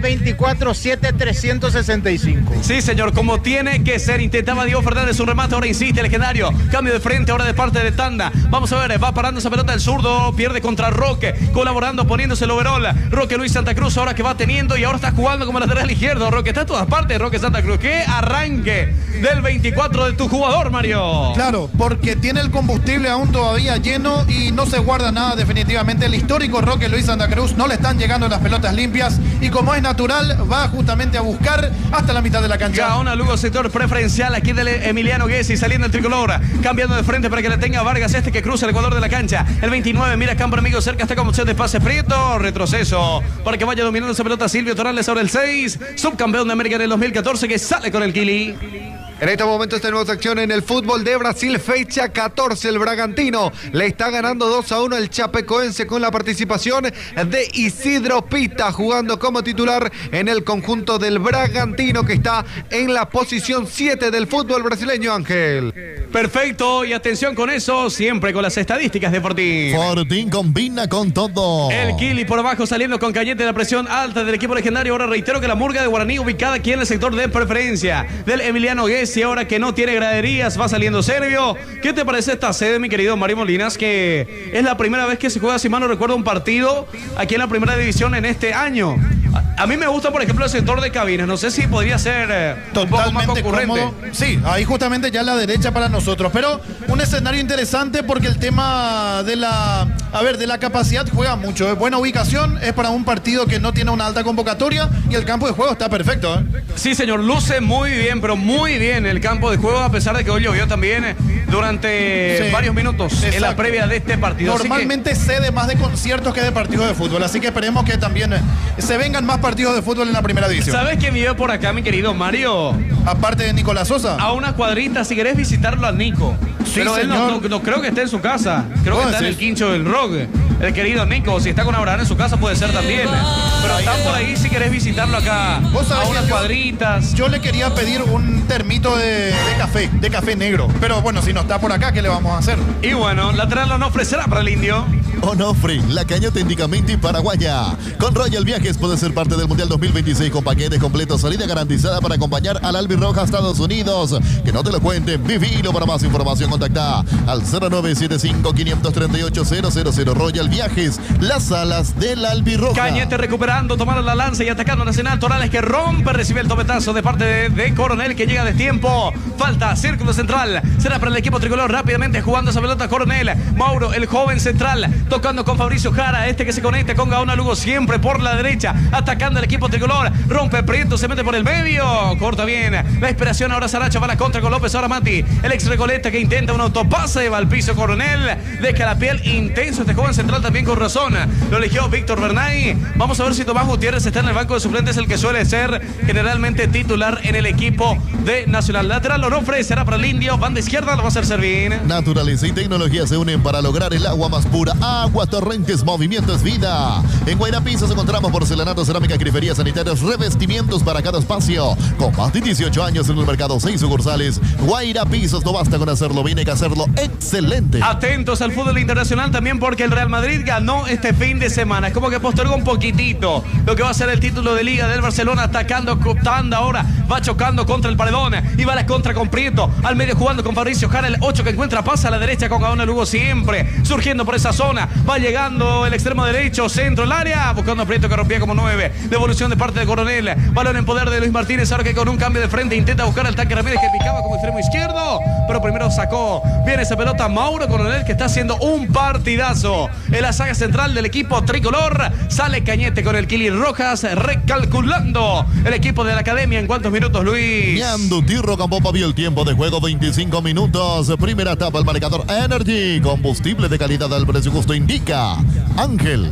24/7/365. Sí, señor, como tiene que ser. Intentaba Diego Fernández un remate, ahora insiste el legendario. Cambio de frente ahora de parte de Tanda. Vamos a ver, va parando esa pelota el zurdo. Pierde contra Roque, colaborando, poniéndose el overall. Roque Luis Santa Cruz ahora que va teniendo y ahora está jugando como lateral izquierdo. Roque está a todas partes, Roque Santa Cruz. ¡Qué arranque del 24 de tu jugador, Mario! Claro, porque tiene el combustible aún todavía lleno y no se guarda nada definitivamente. El histórico Roque Luis Santa Cruz, no le están llegando las pelotas limpias y como es natural, va justamente a buscar hasta la mitad de la cancha. Gaona Lugo, sector preferencial aquí del Emiliano Gessi, saliendo el tricolor, cambiando de frente para que le tenga Vargas, este que cruza el ecuador de la cancha. El 29 mira campo amigo cerca, está como opción de pase Prieto, retroceso para que vaya dominando esa pelota Silvio Torales sobre el 6, subcampeón de América en el 2014 que sale con el Kili. En estos momentos tenemos acción en el fútbol de Brasil, fecha 14. El Bragantino le está ganando 2-1 al Chapecoense con la participación de Isidro Pita, jugando como titular en el conjunto del Bragantino, que está en la posición 7 del fútbol brasileño, Ángel. Perfecto, y atención con eso, siempre con las estadísticas de Fortín. Fortín combina con todo. El Kili por abajo saliendo con Cañete, la presión alta del equipo legendario. Ahora reitero que la Murga de Guaraní ubicada aquí en el sector de preferencia del Emiliano Gessi, ahora que no tiene graderías, va saliendo Servio. ¿Qué te parece esta sede, mi querido Mario Molinas? Que es la primera vez que se juega, si mal no recuerdo, un partido aquí en la primera división en este año. A mí me gusta, por ejemplo, el sector de cabinas. No sé si podría ser un poco más concurrente. Cómodo. Sí, ahí justamente ya a la derecha para nosotros. Pero un escenario interesante porque el tema de la capacidad juega mucho. Es buena ubicación, es para un partido que no tiene una alta convocatoria y el campo de juego está perfecto. Sí, señor, luce muy bien, pero muy bien el campo de juego, a pesar de que hoy llovió también durante varios minutos. Exacto. En la previa de este partido. Normalmente cede más de conciertos que de partidos de fútbol, así que esperemos que también se vengan más partidos de fútbol en la primera división. ¿Sabes qué vive por acá, mi querido Mario? Aparte de Nicolás Sosa. A una cuadrita, si querés visitarlo a Nico. Sí, pero él no creo que esté en su casa. Creo que está en el quincho del rock. El querido Nico, si está con Abraham en su casa puede ser también. Pero está por ahí si querés visitarlo acá. A unas cuadritas. Yo le quería pedir un termito de café negro. Pero bueno, si no está por acá, ¿qué le vamos a hacer? Y bueno, lateral Onofre será para el Indio. Onofre, la caña técnicamente paraguaya. Con Royal Viajes puede ser parte del Mundial 2026 con paquetes completos, salida garantizada para acompañar al Albirroja a Estados Unidos. Que no te lo cuenten, vivilo. Para más información contacta al 0975-538-000. Royal Viajes, las alas del Albirroja. Cañete recuperando, tomando la lanza y atacando Nacional. Torales que rompe, recibe el topetazo de parte de Coronel, que llega a destiempo. Falta, círculo central. Será para el equipo tricolor rápidamente jugando esa pelota Coronel. Mauro, el joven central, tocando con Fabricio Jara. Este que se conecta con Gaona Lugo siempre por la derecha. Atacando el equipo tricolor. Rompe Prieto, se mete por el medio. Corta bien. La inspiración ahora Saracho va a la contra con López. Ahora Mati, el ex Recoleta que intenta un autopase. Va al piso Coronel. Deja la piel intenso este joven central también con razón. Lo eligió Víctor Bernay. Vamos a ver si Tomás Gutiérrez está en el banco de suplentes, el que suele ser generalmente titular en el equipo de Nacional. Lateral Onofre será para el Indio. Banda izquierda lo va a hacer Servín. Naturaleza y tecnología se unen para lograr el agua más pura. Agua Torrentes, movimiento es vida. En Guaira Pisos encontramos porcelanato, cerámica, griferías sanitarias, revestimientos para cada espacio. Con más de 18 años en el mercado, 6 sucursales. Guaira Pisos, no basta con hacerlo, viene que hacerlo excelente. Atentos al fútbol internacional también, porque el Real Madrid ganó este fin de semana. Es como que postergó un poquitito lo que va a ser el título de Liga del Barcelona. Atacando Tanda ahora, va chocando contra el paredón y va a la contra con Prieto. Al medio jugando con Fabricio Jara, el 8 que encuentra, pasa a la derecha con Gaona Lugo siempre surgiendo por esa zona. Va llegando el extremo derecho, centro, el área, buscando a Prieto que rompía como 9. Devolución de parte de Coronel. Balón en poder de Luis Martínez, ahora que con un cambio de frente intenta buscar al tanque Ramírez, que picaba como extremo izquierdo, pero primero sacó bien esa pelota Mauro Coronel, que está haciendo un partidazo en la saga central del equipo tricolor. Sale Cañete con el Kili Rojas, recalculando el equipo de la academia. ¿En cuántos minutos, Luis? Ñanduti Rocampopa vio el tiempo de juego, 25 minutos. Primera etapa, el marcador Energy. Combustible de calidad al precio justo, indica Ángel.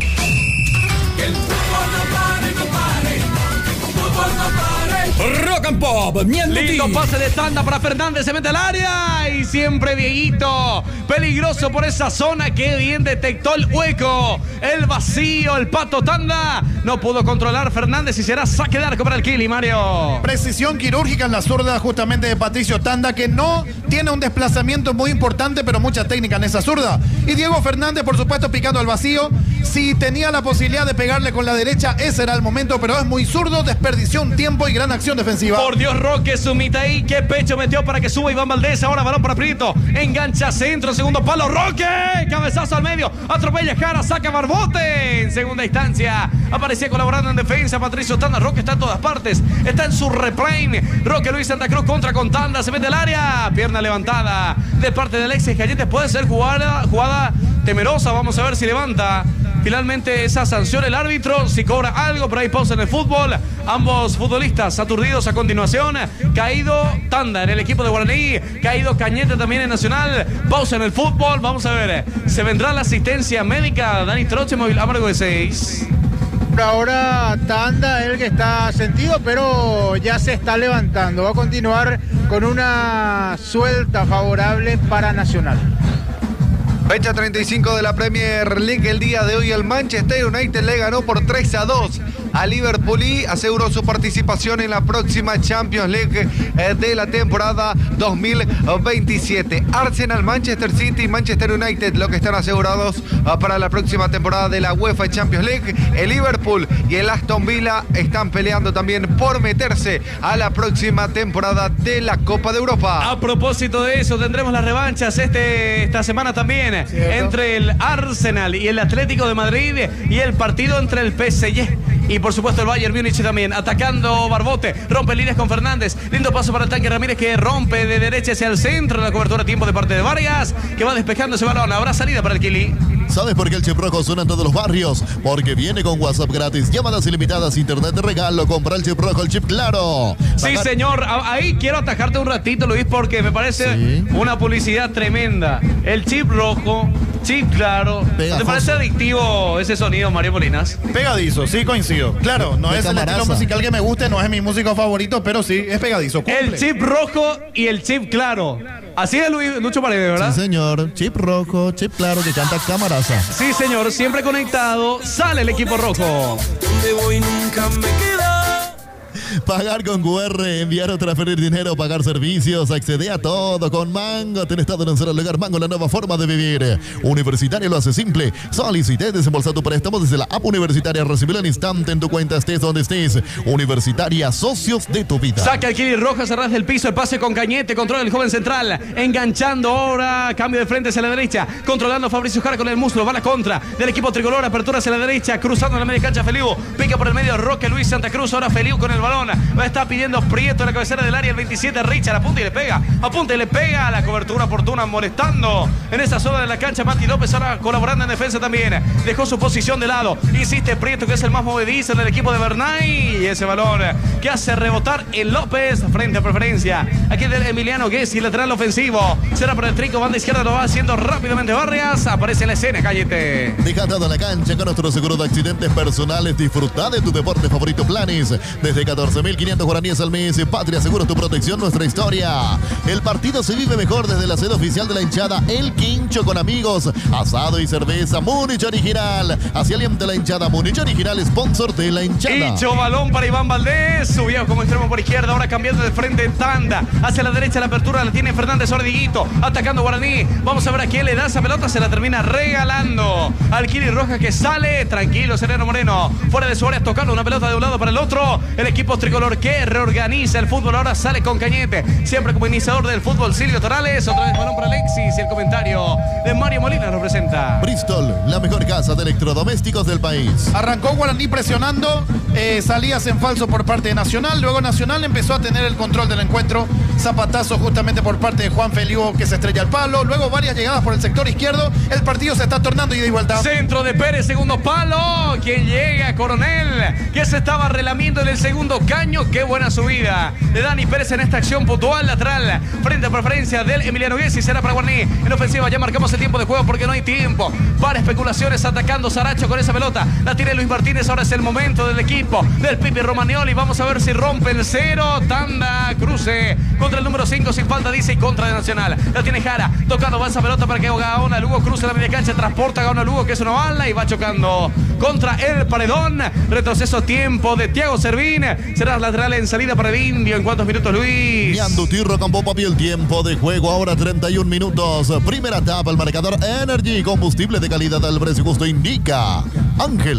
Que el fútbol no pare, no pare. Fútbol no pare. Rock and Pop, lindo pase de Tanda para Fernández, se mete al área y siempre Dieguito, peligroso por esa zona, que bien detectó el hueco, el vacío, el Pato Tanda, no pudo controlar Fernández y será saque de arco para el Kili, Mario. Precisión quirúrgica en la zurda justamente de Patricio Tanda, que no tiene un desplazamiento muy importante, pero mucha técnica en esa zurda. Y Diego Fernández, por supuesto, picando al vacío. Si tenía la posibilidad de pegarle con la derecha, ese era el momento, pero es muy zurdo, desperdició un tiempo y gran acción defensiva. Por Dios, Roque Sumita ahí, qué pecho metió para que suba Iván Valdés. Ahora balón para Prieto, engancha centro, segundo palo, Roque, cabezazo al medio, atropella Jara, saca Barbote. En segunda instancia aparecía colaborando en defensa Patricio Tanda. Roque está en todas partes, está en su replay. Roque Luis Santa Cruz contra con Tanda, se mete al área, pierna levantada de parte de Alexis Cañete. Puede ser jugada temerosa, vamos a ver si levanta finalmente esa sanción el árbitro, si cobra algo, pero hay pausa en el fútbol. Ambos futbolistas aturdidos a continuación. Caído Tanda en el equipo de Guaraní, caído Cañete también en Nacional. Pausa en el fútbol, vamos a ver, se vendrá la asistencia médica. Dani Troche, móvil amargo de 6. Por ahora Tanda es el que está sentido, pero ya se está levantando. Va a continuar con una suelta favorable para Nacional. Fecha 35 de la Premier League. El día de hoy el Manchester United le ganó por 3-2 a Liverpool y aseguró su participación en la próxima Champions League de la temporada 2027. Arsenal, Manchester City y Manchester United, lo que están asegurados para la próxima temporada de la UEFA Champions League. El Liverpool y el Aston Villa están peleando también por meterse a la próxima temporada de la Copa de Europa. A propósito de eso, tendremos las revanchas esta semana también, ¿cierto?, entre el Arsenal y el Atlético de Madrid, y el partido entre el PSG y por supuesto el Bayern Múnich también. Atacando Barbote, rompe líneas con Fernández, lindo paso para el tanque Ramírez, que rompe de derecha hacia el centro, la cobertura a tiempo de parte de Vargas, que va despejando ese balón. Habrá salida para el Kili. ¿Sabes por qué el chip rojo suena en todos los barrios? Porque viene con WhatsApp gratis, llamadas ilimitadas, internet de regalo. Compra el chip rojo, el chip claro. Sí, señor. Ahí quiero atajarte un ratito, Luis, porque me parece una publicidad tremenda. El chip rojo, chip claro. ¿Te parece adictivo ese sonido, Mario Molinas? Pegadizo, sí, coincido. Claro, no es el estilo musical que me guste, no es mi músico favorito, pero sí, es pegadizo. Cumple. El chip rojo y el chip claro. Así es, Lucho Paredes, ¿verdad? Sí, señor. Chip rojo, chip claro, que canta Camaraza. Sí, señor. Siempre conectado. Sale el equipo rojo. Donde voy nunca me queda. Pagar con QR, enviar o transferir dinero, pagar servicios, accede a todo con Mango. Tenés todo en un solo lugar. Mango, la nueva forma de vivir. Universitaria lo hace simple. Solicité, desembolsa tu préstamo desde la app Universitaria. Recibirlo al instante en tu cuenta, estés donde estés. Universitaria, socios de tu vida. Saca el Kili Rojas a ras del piso. El pase con Cañete. Controla el joven central. Enganchando ahora. Cambio de frente hacia la derecha. Controlando Fabricio Jara con el muslo. Va a la contra del equipo tricolor. Apertura hacia la derecha. Cruzando en la media cancha Feliu. Pica por el medio Roque Luis Santa Cruz. Ahora Feliu con el balón. Está pidiendo Prieto en la cabecera del área, el 27, Richard, apunta y le pega, la cobertura oportuna, molestando en esa zona de la cancha. Mati López ahora colaborando en defensa también, dejó su posición de lado, insiste Prieto, que es el más movedizo del equipo de Bernay, y ese balón que hace rebotar el López frente a preferencia, aquí del Emiliano Gessi, lateral ofensivo, será para el Trico, banda izquierda, lo va haciendo rápidamente Barrias, aparece en la escena, Cállate. Deja todo en la cancha con nuestro seguro de accidentes personales, disfruta de tu deporte favorito Planis, desde 14.500 guaraníes al mes. Patria Seguros, tu protección, nuestra historia. El partido se vive mejor desde la sede oficial de la hinchada El Quincho, con amigos, asado y cerveza. Múnich Original, así alienta la hinchada. Múnich Original, sponsor de la hinchada. Hicho balón para Iván Valdés, subió como extremo por izquierda, ahora cambiando de frente Tanda, hacia la derecha la apertura la tiene Fernández, ahora Diguito, atacando Guaraní. Vamos a ver a quién le da esa pelota, se la termina regalando al Kili Rojas, que sale tranquilo, Sereno Moreno, fuera de su área, tocando una pelota de un lado para el otro. El equipo tricolor que reorganiza el fútbol, ahora sale con Cañete, siempre como iniciador del fútbol Silvio Torales, otra vez balón para Alexis, y el comentario de Mario Molina representa Bristol, la mejor casa de electrodomésticos del país. Arrancó Guaraní presionando, salidas en falso por parte de Nacional, luego Nacional empezó a tener el control del encuentro, zapatazo justamente por parte de Juan Feliu, que se estrella al palo, luego varias llegadas por el sector izquierdo, el partido se está tornando ida y vuelta. Centro de Pérez, segundo palo, quien llega, Coronel, que se estaba relamiendo en el segundo caño. Qué buena subida de Dani Pérez en esta acción puntual, lateral, frente a preferencia del Emiliano Gessi, será para Guaraní. En ofensiva ya marcamos el tiempo de juego porque no hay tiempo para especulaciones, atacando Saracho con esa pelota, la tiene Luis Martínez, ahora es el momento del equipo del Pipi Romagnoli, vamos a ver si rompe el cero, Tanda, cruce contra el número 5, sin falta dice, y contra de Nacional, la tiene Jara, tocando va esa pelota para que Gaona Lugo cruce la media cancha, transporta a Gaona Lugo, que es una bala, y va chocando contra el paredón, retroceso tiempo de Thiago Servín, será lateral en salida para el Indio. ¿En cuántos minutos, Luis? Ñanduti Rocambó, papi, el tiempo de juego ahora 31 minutos. Primera etapa, el marcador Energy, combustible de calidad al precio justo, indica Ángel.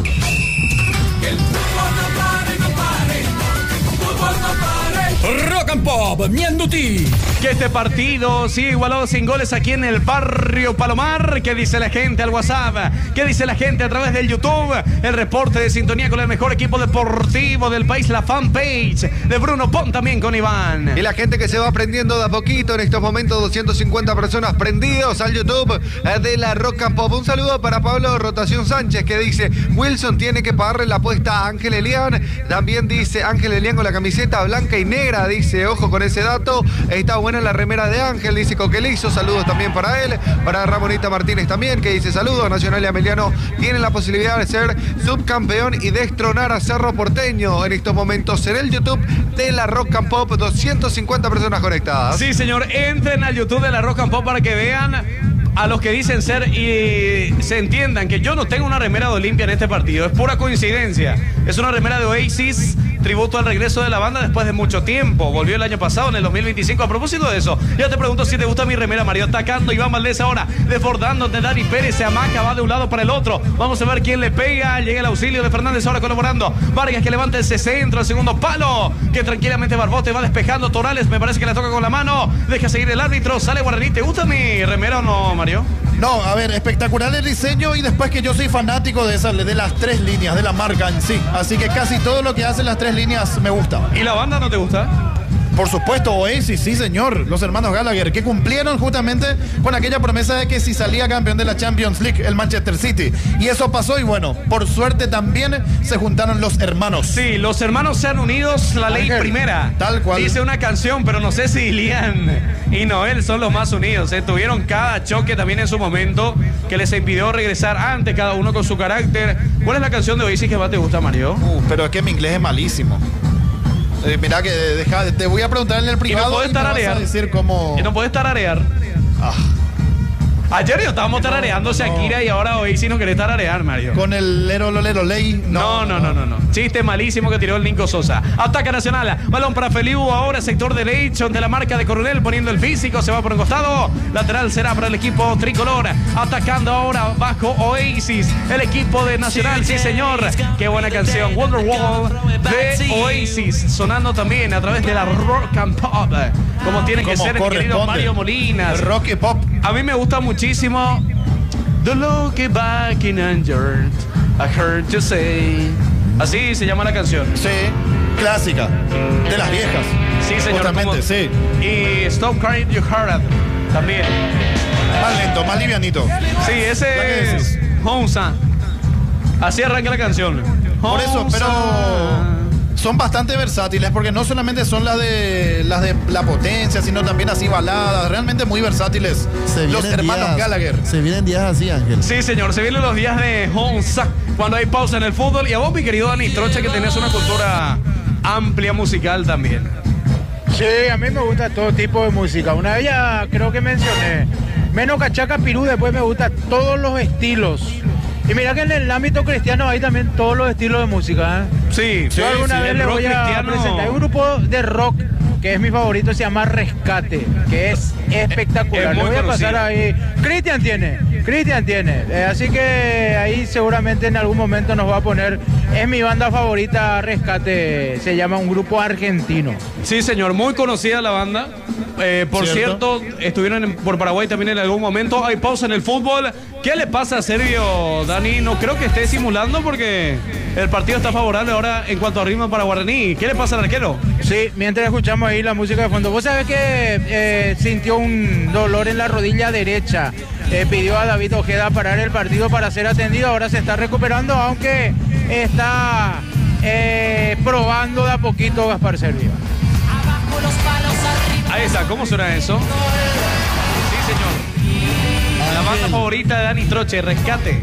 Que el fútbol no pare, no pare. El fútbol no pare. Rock and Pop, Ñanduti. Que este partido sigue igualado sin goles aquí en el barrio Palomar. ¿Qué dice la gente al WhatsApp? ¿Qué dice la gente a través del YouTube? El reporte de sintonía con el mejor equipo deportivo del país, la fanpage de Bruno Pon también con Iván. Y la gente que se va prendiendo de a poquito en estos momentos, 250 personas prendidos al YouTube de la Rock and Pop. Un saludo para Pablo Rotación Sánchez, que dice: Wilson tiene que pagarle la apuesta a Ángel Elián. También dice Ángel Elián con la camiseta blanca y negra. Dice, ojo con ese dato. Está buena la remera de Ángel, dice Coquelizo. Saludos también para él. Para Ramonita Martínez también, que dice saludos. Nacional y Ameliano tienen la posibilidad de ser subcampeón y destronar a Cerro Porteño en estos momentos en el YouTube de la Rock and Pop. 250 personas conectadas. Sí, señor. Entren al YouTube de la Rock and Pop para que vean a los que dicen ser y se entiendan que yo no tengo una remera de Olimpia en este partido. Es pura coincidencia. Es una remera de Oasis, tributo al regreso de la banda después de mucho tiempo. Volvió el año pasado, en el 2025. A propósito de eso, ya te pregunto si te gusta mi remera, Mario. Atacando Iván Valdés ahora, desbordando de Dani Pérez. Se amaca, va de un lado para el otro. Vamos a ver quién le pega. Llega el auxilio de Fernández ahora colaborando. Vargas que levanta ese centro, el segundo palo. Que tranquilamente Barbote va despejando. Torales me parece que le toca con la mano. Deja seguir el árbitro. Sale Guaraní. ¿Te gusta mi remera o no, Mario? No, a ver, espectacular el diseño y después que yo soy fanático de las 3 líneas, de la marca en sí. Así que casi todo lo que hacen las 3 líneas me gusta. ¿Y la banda no te gusta? Por supuesto, Oasis, sí señor, los hermanos Gallagher, que cumplieron justamente con aquella promesa de que si salía campeón de la Champions League, el Manchester City. Y eso pasó y bueno, por suerte también se juntaron los hermanos. Sí, los hermanos se han unidos, la ley primera. Tal cual. Dice una canción, pero no sé si Lian y Noel son los más unidos. Tuvieron cada choque también en su momento que les impidió regresar antes, cada uno con su carácter. ¿Cuál es la canción de Oasis que más te gusta, Mario? Pero es que mi inglés es malísimo. Mira que te voy a preguntar en el privado. Y no puedes tararear. Decir cómo... Y no puedes tararear. Ayer yo estábamos tarareando Shakira y ahora hoy sí no querés tararear, Mario. Con el lero ley. No. Chiste malísimo que tiró el Nico Sosa. Ataca Nacional. Balón para Feliu ahora, sector derecho de la marca de Coronel, poniendo el físico, se va por un costado. Lateral será para el equipo tricolor. Atacando ahora bajo Oasis, el equipo de Nacional. Sí, señor. Qué buena canción. Wonderwall de Oasis. Sonando también a través de la Rock and Pop. Como tiene que ser el querido Mario Molinas. Rock y Pop. A mí me gusta muchísimo. The look back in anger, I heard you say. Así se llama la canción. Sí, clásica. De las viejas. Sí, señor. Justamente, sí. Y Stop Crying You Heart también. Más lento, más livianito. Sí, ese es Honsa. Así arranca la canción. Por eso, pero son bastante versátiles porque no solamente son las de la potencia, sino también así baladas, realmente muy versátiles. Los hermanos Gallagher. Se vienen días así, Ángel. Sí, señor, se vienen los días de Honsa, cuando hay pausa en el fútbol. Y a vos, mi querido Dani Troche, que tenés una cultura amplia musical también. Sí, a mí me gusta todo tipo de música. Una vez ya creo que mencioné, menos cachaca pirú, después me gustan todos los estilos. Y mira que en el ámbito cristiano hay también todos los estilos de música, ¿eh? Sí, yo alguna vez le voy a presentar. Hay un grupo de rock que es mi favorito, se llama Rescate, que es espectacular. Le voy a pasar ahí. Cristian tiene. Así que ahí seguramente en algún momento nos va a poner. Es mi banda favorita, Rescate. Se llama un grupo argentino. Sí, señor, muy conocida la banda. Por cierto, estuvieron por Paraguay también en algún momento. Hay pausa en el fútbol. ¿Qué le pasa a Servio, Dani? No creo que esté simulando porque el partido está favorable ahora en cuanto a ritmo para Guaraní. ¿Qué le pasa al arquero? Sí, mientras escuchamos ahí la música de fondo. Vos sabés que sintió un dolor en la rodilla derecha. Pidió a David Ojeda parar el partido para ser atendido. Ahora se está recuperando, aunque está probando de a poquito Gaspar Servio. Ahí está, ¿cómo suena eso? Sí, señor. La banda favorita de Dani Troche, Rescate.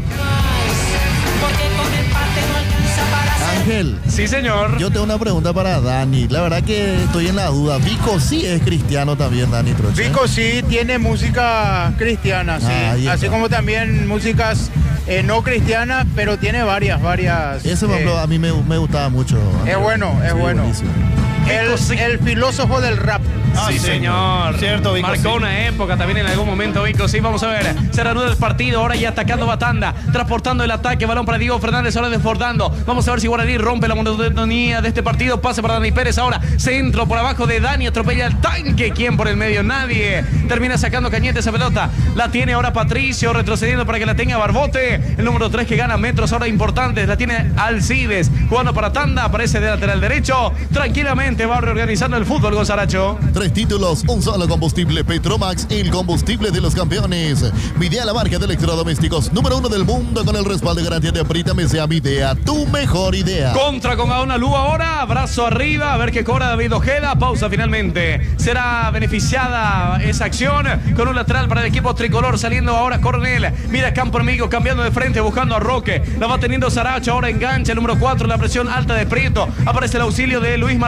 Ángel. Sí, señor. Yo tengo una pregunta para Dani. La verdad que estoy en la duda. Vico sí es cristiano también, Dani Troche. Vico sí tiene música cristiana, sí. Así como también músicas no cristianas, pero tiene varias. Ese, por ejemplo, a mí me gustaba mucho. Es bueno. Buenísimo. El filósofo del rap. Sí, señor. Cierto, Vico. Marcó una época también en algún momento, Vico. Sí, vamos a ver. Se reanuda el partido. Ahora ya atacando Batanda. Transportando el ataque. Balón para Diego Fernández. Ahora desbordando. Vamos a ver si Guaraní rompe la monotonía de este partido. Pase para Dani Pérez. Ahora centro por abajo de Dani. Atropella el tanque. ¿Quién por el medio? Nadie. Termina sacando Cañete esa pelota. La tiene ahora Patricio. Retrocediendo para que la tenga Barbote. El número 3 que gana metros ahora importantes. La tiene Alcides. Jugando para Tanda. Aparece de lateral derecho. Tranquilamente va reorganizando el fútbol, Gonzaracho. 3 títulos, un solo combustible. Petromax, el combustible de los campeones. Midea, la marca de electrodomésticos número 1 del mundo, con el respaldo y garantía de Aprítame sea Midea, tu mejor idea. Contra con Gaona Lu ahora, brazo arriba, a ver qué cobra David Ojeda. Pausa finalmente. Será beneficiada esa acción con un lateral para el equipo tricolor, saliendo ahora Coronel. Mira campo amigo, cambiando de frente, buscando a Roque. La va teniendo Saracho, ahora engancha el número 4, la presión alta de Prieto. Aparece el auxilio de Luis Martínez ahora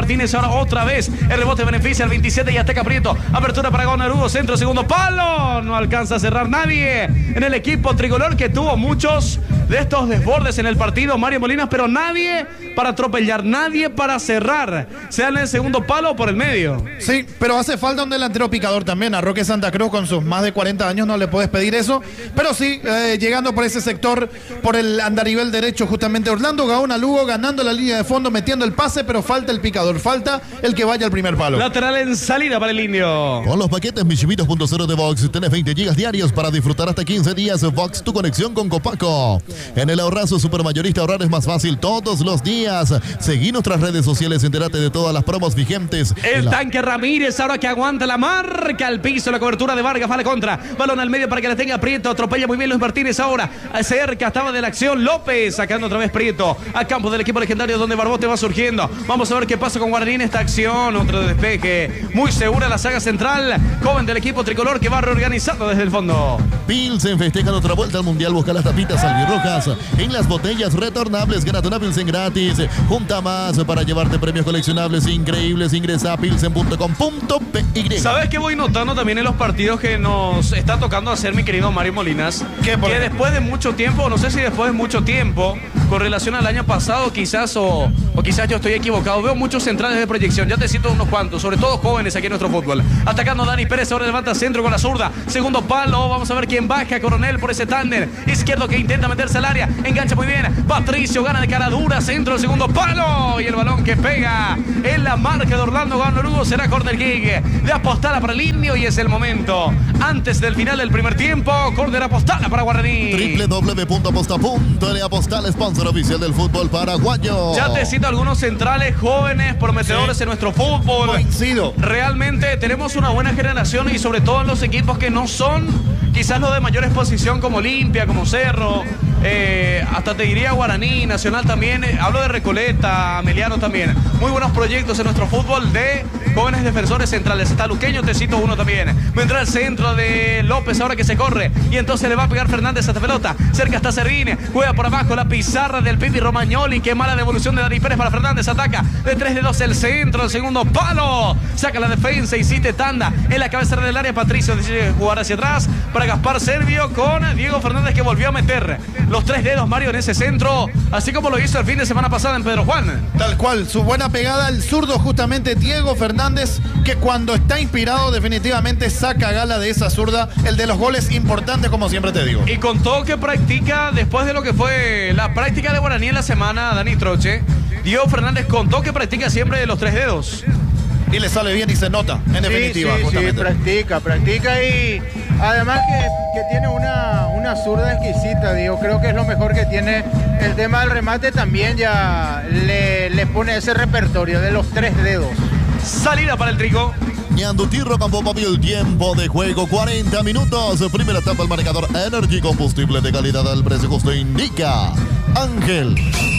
ahora otra vez. El rebote beneficia al 27 y Azteca Prieto. Apertura para Gonarudo, centro, segundo palo. No alcanza a cerrar nadie en el equipo tricolor, que tuvo muchos de estos desbordes en el partido, Mario Molinas, pero nadie para atropellar, nadie para cerrar. Sea en el segundo palo o por el medio. Sí, pero hace falta un delantero picador también. A Roque Santa Cruz, con sus más de 40 años, no le puedes pedir eso. Pero sí, llegando por ese sector, por el andarivel derecho, justamente Orlando Gaona Lugo, ganando la línea de fondo, metiendo el pase, pero falta el picador, falta el que vaya al primer palo. Lateral en salida para el Indio. Con los paquetes Michimitos.0 de Vox tenés 20 gigas diarios para disfrutar hasta 15 días. Vox, tu conexión con Copaco. En el ahorrazo supermayorista, ahorrar es más fácil todos los días. Seguí nuestras redes sociales, entérate de todas las promos vigentes. El tanque Ramírez, ahora que aguanta la marca al piso, la cobertura de Vargas, va a la contra. Balón al medio para que la tenga Prieto, atropella muy bien Luis Martínez ahora. Cerca estaba de la acción López, sacando otra vez Prieto a campo del equipo legendario, donde Barbote va surgiendo. Vamos a ver qué pasa con Guaraní en esta acción. Otro despeje, muy segura la saga central, joven del equipo tricolor, que va reorganizando desde el fondo. Pilsen festejan otra vuelta al Mundial. Busca las tapitas albirrojas en las botellas retornables. Gánate una Pilsen gratis. Junta más para llevarte premios coleccionables increíbles. Ingresa a pilsen.com.py. ¿Sabes qué voy notando también en los partidos que nos está tocando hacer mi querido Mario Molinas? Que después de mucho tiempo, no sé si después de mucho tiempo, con relación al año pasado quizás, o quizás yo estoy equivocado, veo muchos centrales de proyección. Ya te cito unos cuantos, sobre todo jóvenes aquí en nuestro fútbol. Atacando Dani Pérez, ahora levanta centro con la zurda. Segundo palo, vamos a ver quién baja. Coronel por ese tándem izquierdo que intenta meterse al área. Engancha muy bien. Patricio gana de cara dura, centro, el segundo palo. Y el balón que pega en la marca de Orlando Gaona será corner kick de Apostala para el Indio. Y es el momento, antes del final del primer tiempo, corner Apostala para Guaraní. www.aposta.le. Apostala, sponsor oficial del fútbol paraguayo. Ya te cito algunos centrales jóvenes, prometedores en nuestro fútbol. Coincido. Realmente tenemos una buena generación, y sobre todo en los equipos que no son quizás los de mayor exposición, como Olimpia, como Cerro, hasta te diría Guaraní, Nacional también. Hablo de Recoleta, Ameliano también. Muy buenos proyectos en nuestro fútbol de jóvenes defensores centrales. Está Luqueño, te cito uno también. Vendrá el centro de López ahora que se corre, y entonces le va a pegar Fernández a esta pelota. Cerca está Servini, juega por abajo la pizarra del Pipi Romagnoli. Qué mala devolución de Dani Pérez para Fernández. Ataca de 3 de 2 el centro, el segundo palo. Saca la defensa y Cite tanda en la cabecera del área. Patricio decide jugar hacia atrás para Gaspar Servio con Diego Fernández, que volvió a meter los 3 dedos, Mario, en ese centro, así como lo hizo el fin de semana pasada en Pedro Juan. Tal cual, su buena pegada al zurdo, justamente Diego Fernández, que cuando está inspirado definitivamente saca gala de esa zurda, el de los goles importantes, como siempre te digo. Y con todo que practica, después de lo que fue la práctica de Guaraní en la semana, Dani Troche, Diego Fernández contó que practica siempre los 3 dedos. Y le sale bien y se nota, en definitiva. Sí, practica y además que tiene una zurda exquisita, digo, creo que es lo mejor que tiene. El tema del remate también ya le pone ese repertorio de los 3 dedos. Salida para el Trigo. Ñandutirro Campo Papi, el tiempo de juego 40 minutos. Primera etapa, el marcador Energy, combustible de calidad al precio justo, indica Ángel.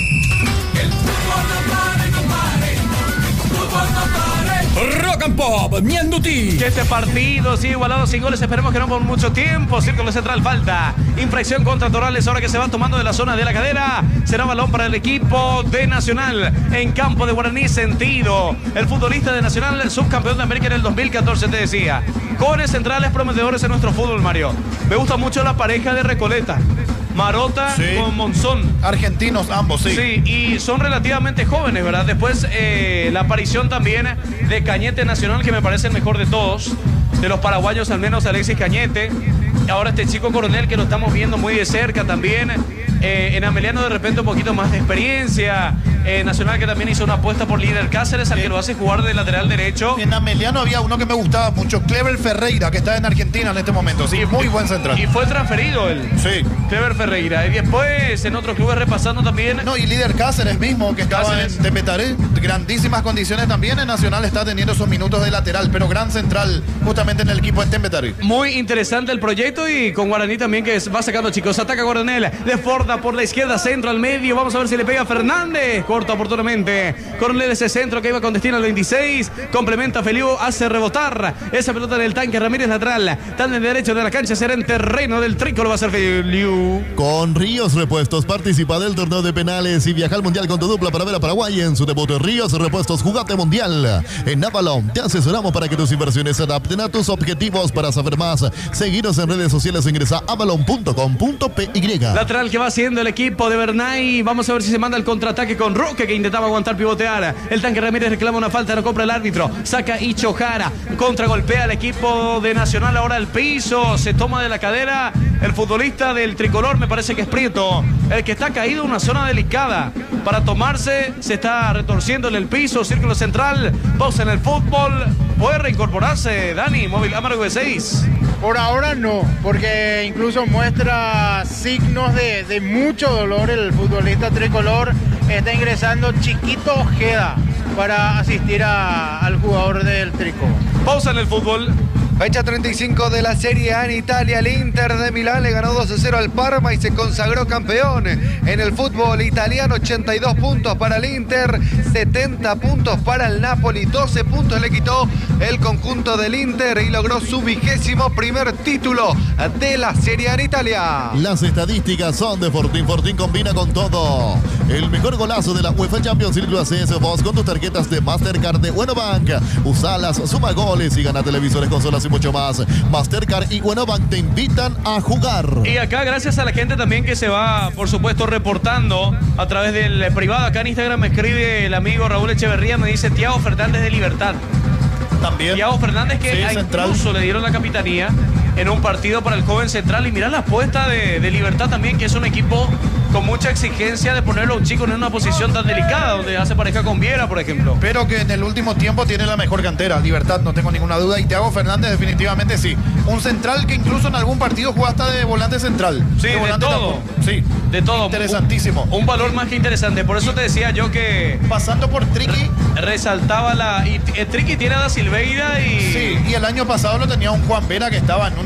El fútbol no pare, no pare. Fútbol no pare. Rock and Pop, Ñandutí. Que este partido sigue igualado sin goles. Esperemos que no por mucho tiempo. Círculo central, falta. Infracción contra Torales, ahora que se va tomando de la zona de la cadera. Será balón para el equipo de Nacional en campo de Guaraní. Sentido. El futbolista de Nacional, el subcampeón de América en el 2014, te decía. Jóvenes centrales prometedores en nuestro fútbol, Mario. Me gusta mucho la pareja de Recoleta. Marota con Monzón. Argentinos ambos, sí. Sí, y son relativamente jóvenes, ¿verdad? Después la aparición también de Cañete Nacional, que me parece el mejor de todos. De los paraguayos, al menos Alexis Cañete. Ahora este chico Coronel, que lo estamos viendo muy de cerca también. En Ameliano de repente un poquito más de experiencia. Nacional, que también hizo una apuesta por Líder Cáceres, al que lo hace jugar de lateral derecho. En Ameliano había uno que me gustaba mucho, Clever Ferreira, que está en Argentina en este momento. Sí, muy buen central. Y fue transferido él. Sí. Clever Ferreira. Y después en otros clubes repasando también. No, y Líder Cáceres mismo, que estaba en Tembetaré. Grandísimas condiciones también. En Nacional está teniendo esos minutos de lateral, pero gran central justamente en el equipo en Tembetaré. Muy interesante el proyecto, y con Guaraní también, que va sacando chicos. Ataca Coronel, desborda por la izquierda, centro al medio. Vamos a ver si le pega Fernández. corta oportunamente. Corner ese centro que iba con destino al 26. Complementa Feliu, hace rebotar esa pelota del tanque Ramírez lateral. Tan en derecho de la cancha, será en terreno del Tricolor, va a ser Feliu. Con Ríos Repuestos participa del torneo de penales y viaja al Mundial con tu dupla para ver a Paraguay en su debut. Ríos Repuestos, jugate Mundial. En Avalon te asesoramos para que tus inversiones se adapten a tus objetivos. Para saber más, seguiros en redes sociales, ingresa a avalon.com.py. Lateral que va haciendo el equipo de Bernay. Vamos a ver si se manda el contraataque con Roque, que intentaba aguantar, pivotear. El tanque Ramírez reclama una falta, no compra el árbitro. Saca Icho Jara, contragolpea al equipo de Nacional. Ahora al piso, se toma de la cadera el futbolista del Tricolor, me parece que es Prieto, el que está caído en una zona delicada. Para tomarse, se está retorciendo en el piso, círculo central, pausa en el fútbol. ¿Puede reincorporarse Dani, móvil Amargo de 6? Por ahora no, porque incluso muestra signos de mucho dolor el futbolista tricolor. Está ingresando Chiquito Ojeda para asistir al jugador del Trico. Pausa en el fútbol. Fecha 35 de la Serie A en Italia. El Inter de Milán le ganó 2-0 al Parma y se consagró campeón. En el fútbol italiano, 82 puntos para el Inter, 70 puntos para el Napoli, 12 puntos le quitó el conjunto del Inter y logró su 21º título de la Serie A en Italia. Las estadísticas son de Fortín. Fortín combina con todo. El mejor golazo de la UEFA Champions League lo haces vos con tus tarjetas de Mastercard de Buenobank. Usalas, suma goles y gana televisores, consolas y mucho más. Mastercard y Buenobank te invitan a jugar. Y acá, gracias a la gente también que se va, por supuesto, reportando a través del privado. Acá en Instagram me escribe el amigo Raúl Echeverría, me dice Thiago Fernández de Libertad. También. Thiago Fernández que Sí, central. incluso le dieron la capitanía en un partido para el joven central. Y mirá la apuesta de Libertad también, que es un equipo con mucha exigencia de ponerlo a un chico en una posición tan delicada, donde hace pareja con Viera, por ejemplo. Pero que en el último tiempo tiene la mejor cantera. Libertad, no tengo ninguna duda. Y Thiago Fernández definitivamente sí. Un central que incluso en algún partido jugó hasta de volante central. Sí, de volante todo. tampoco. Sí. De todo. Interesantísimo. Un valor más que interesante. Por eso te decía yo que Pasando por Triqui. resaltaba la... Y Triqui tiene a Da Silveira y... Sí, y el año pasado lo tenía un Juan Vera que estaba en un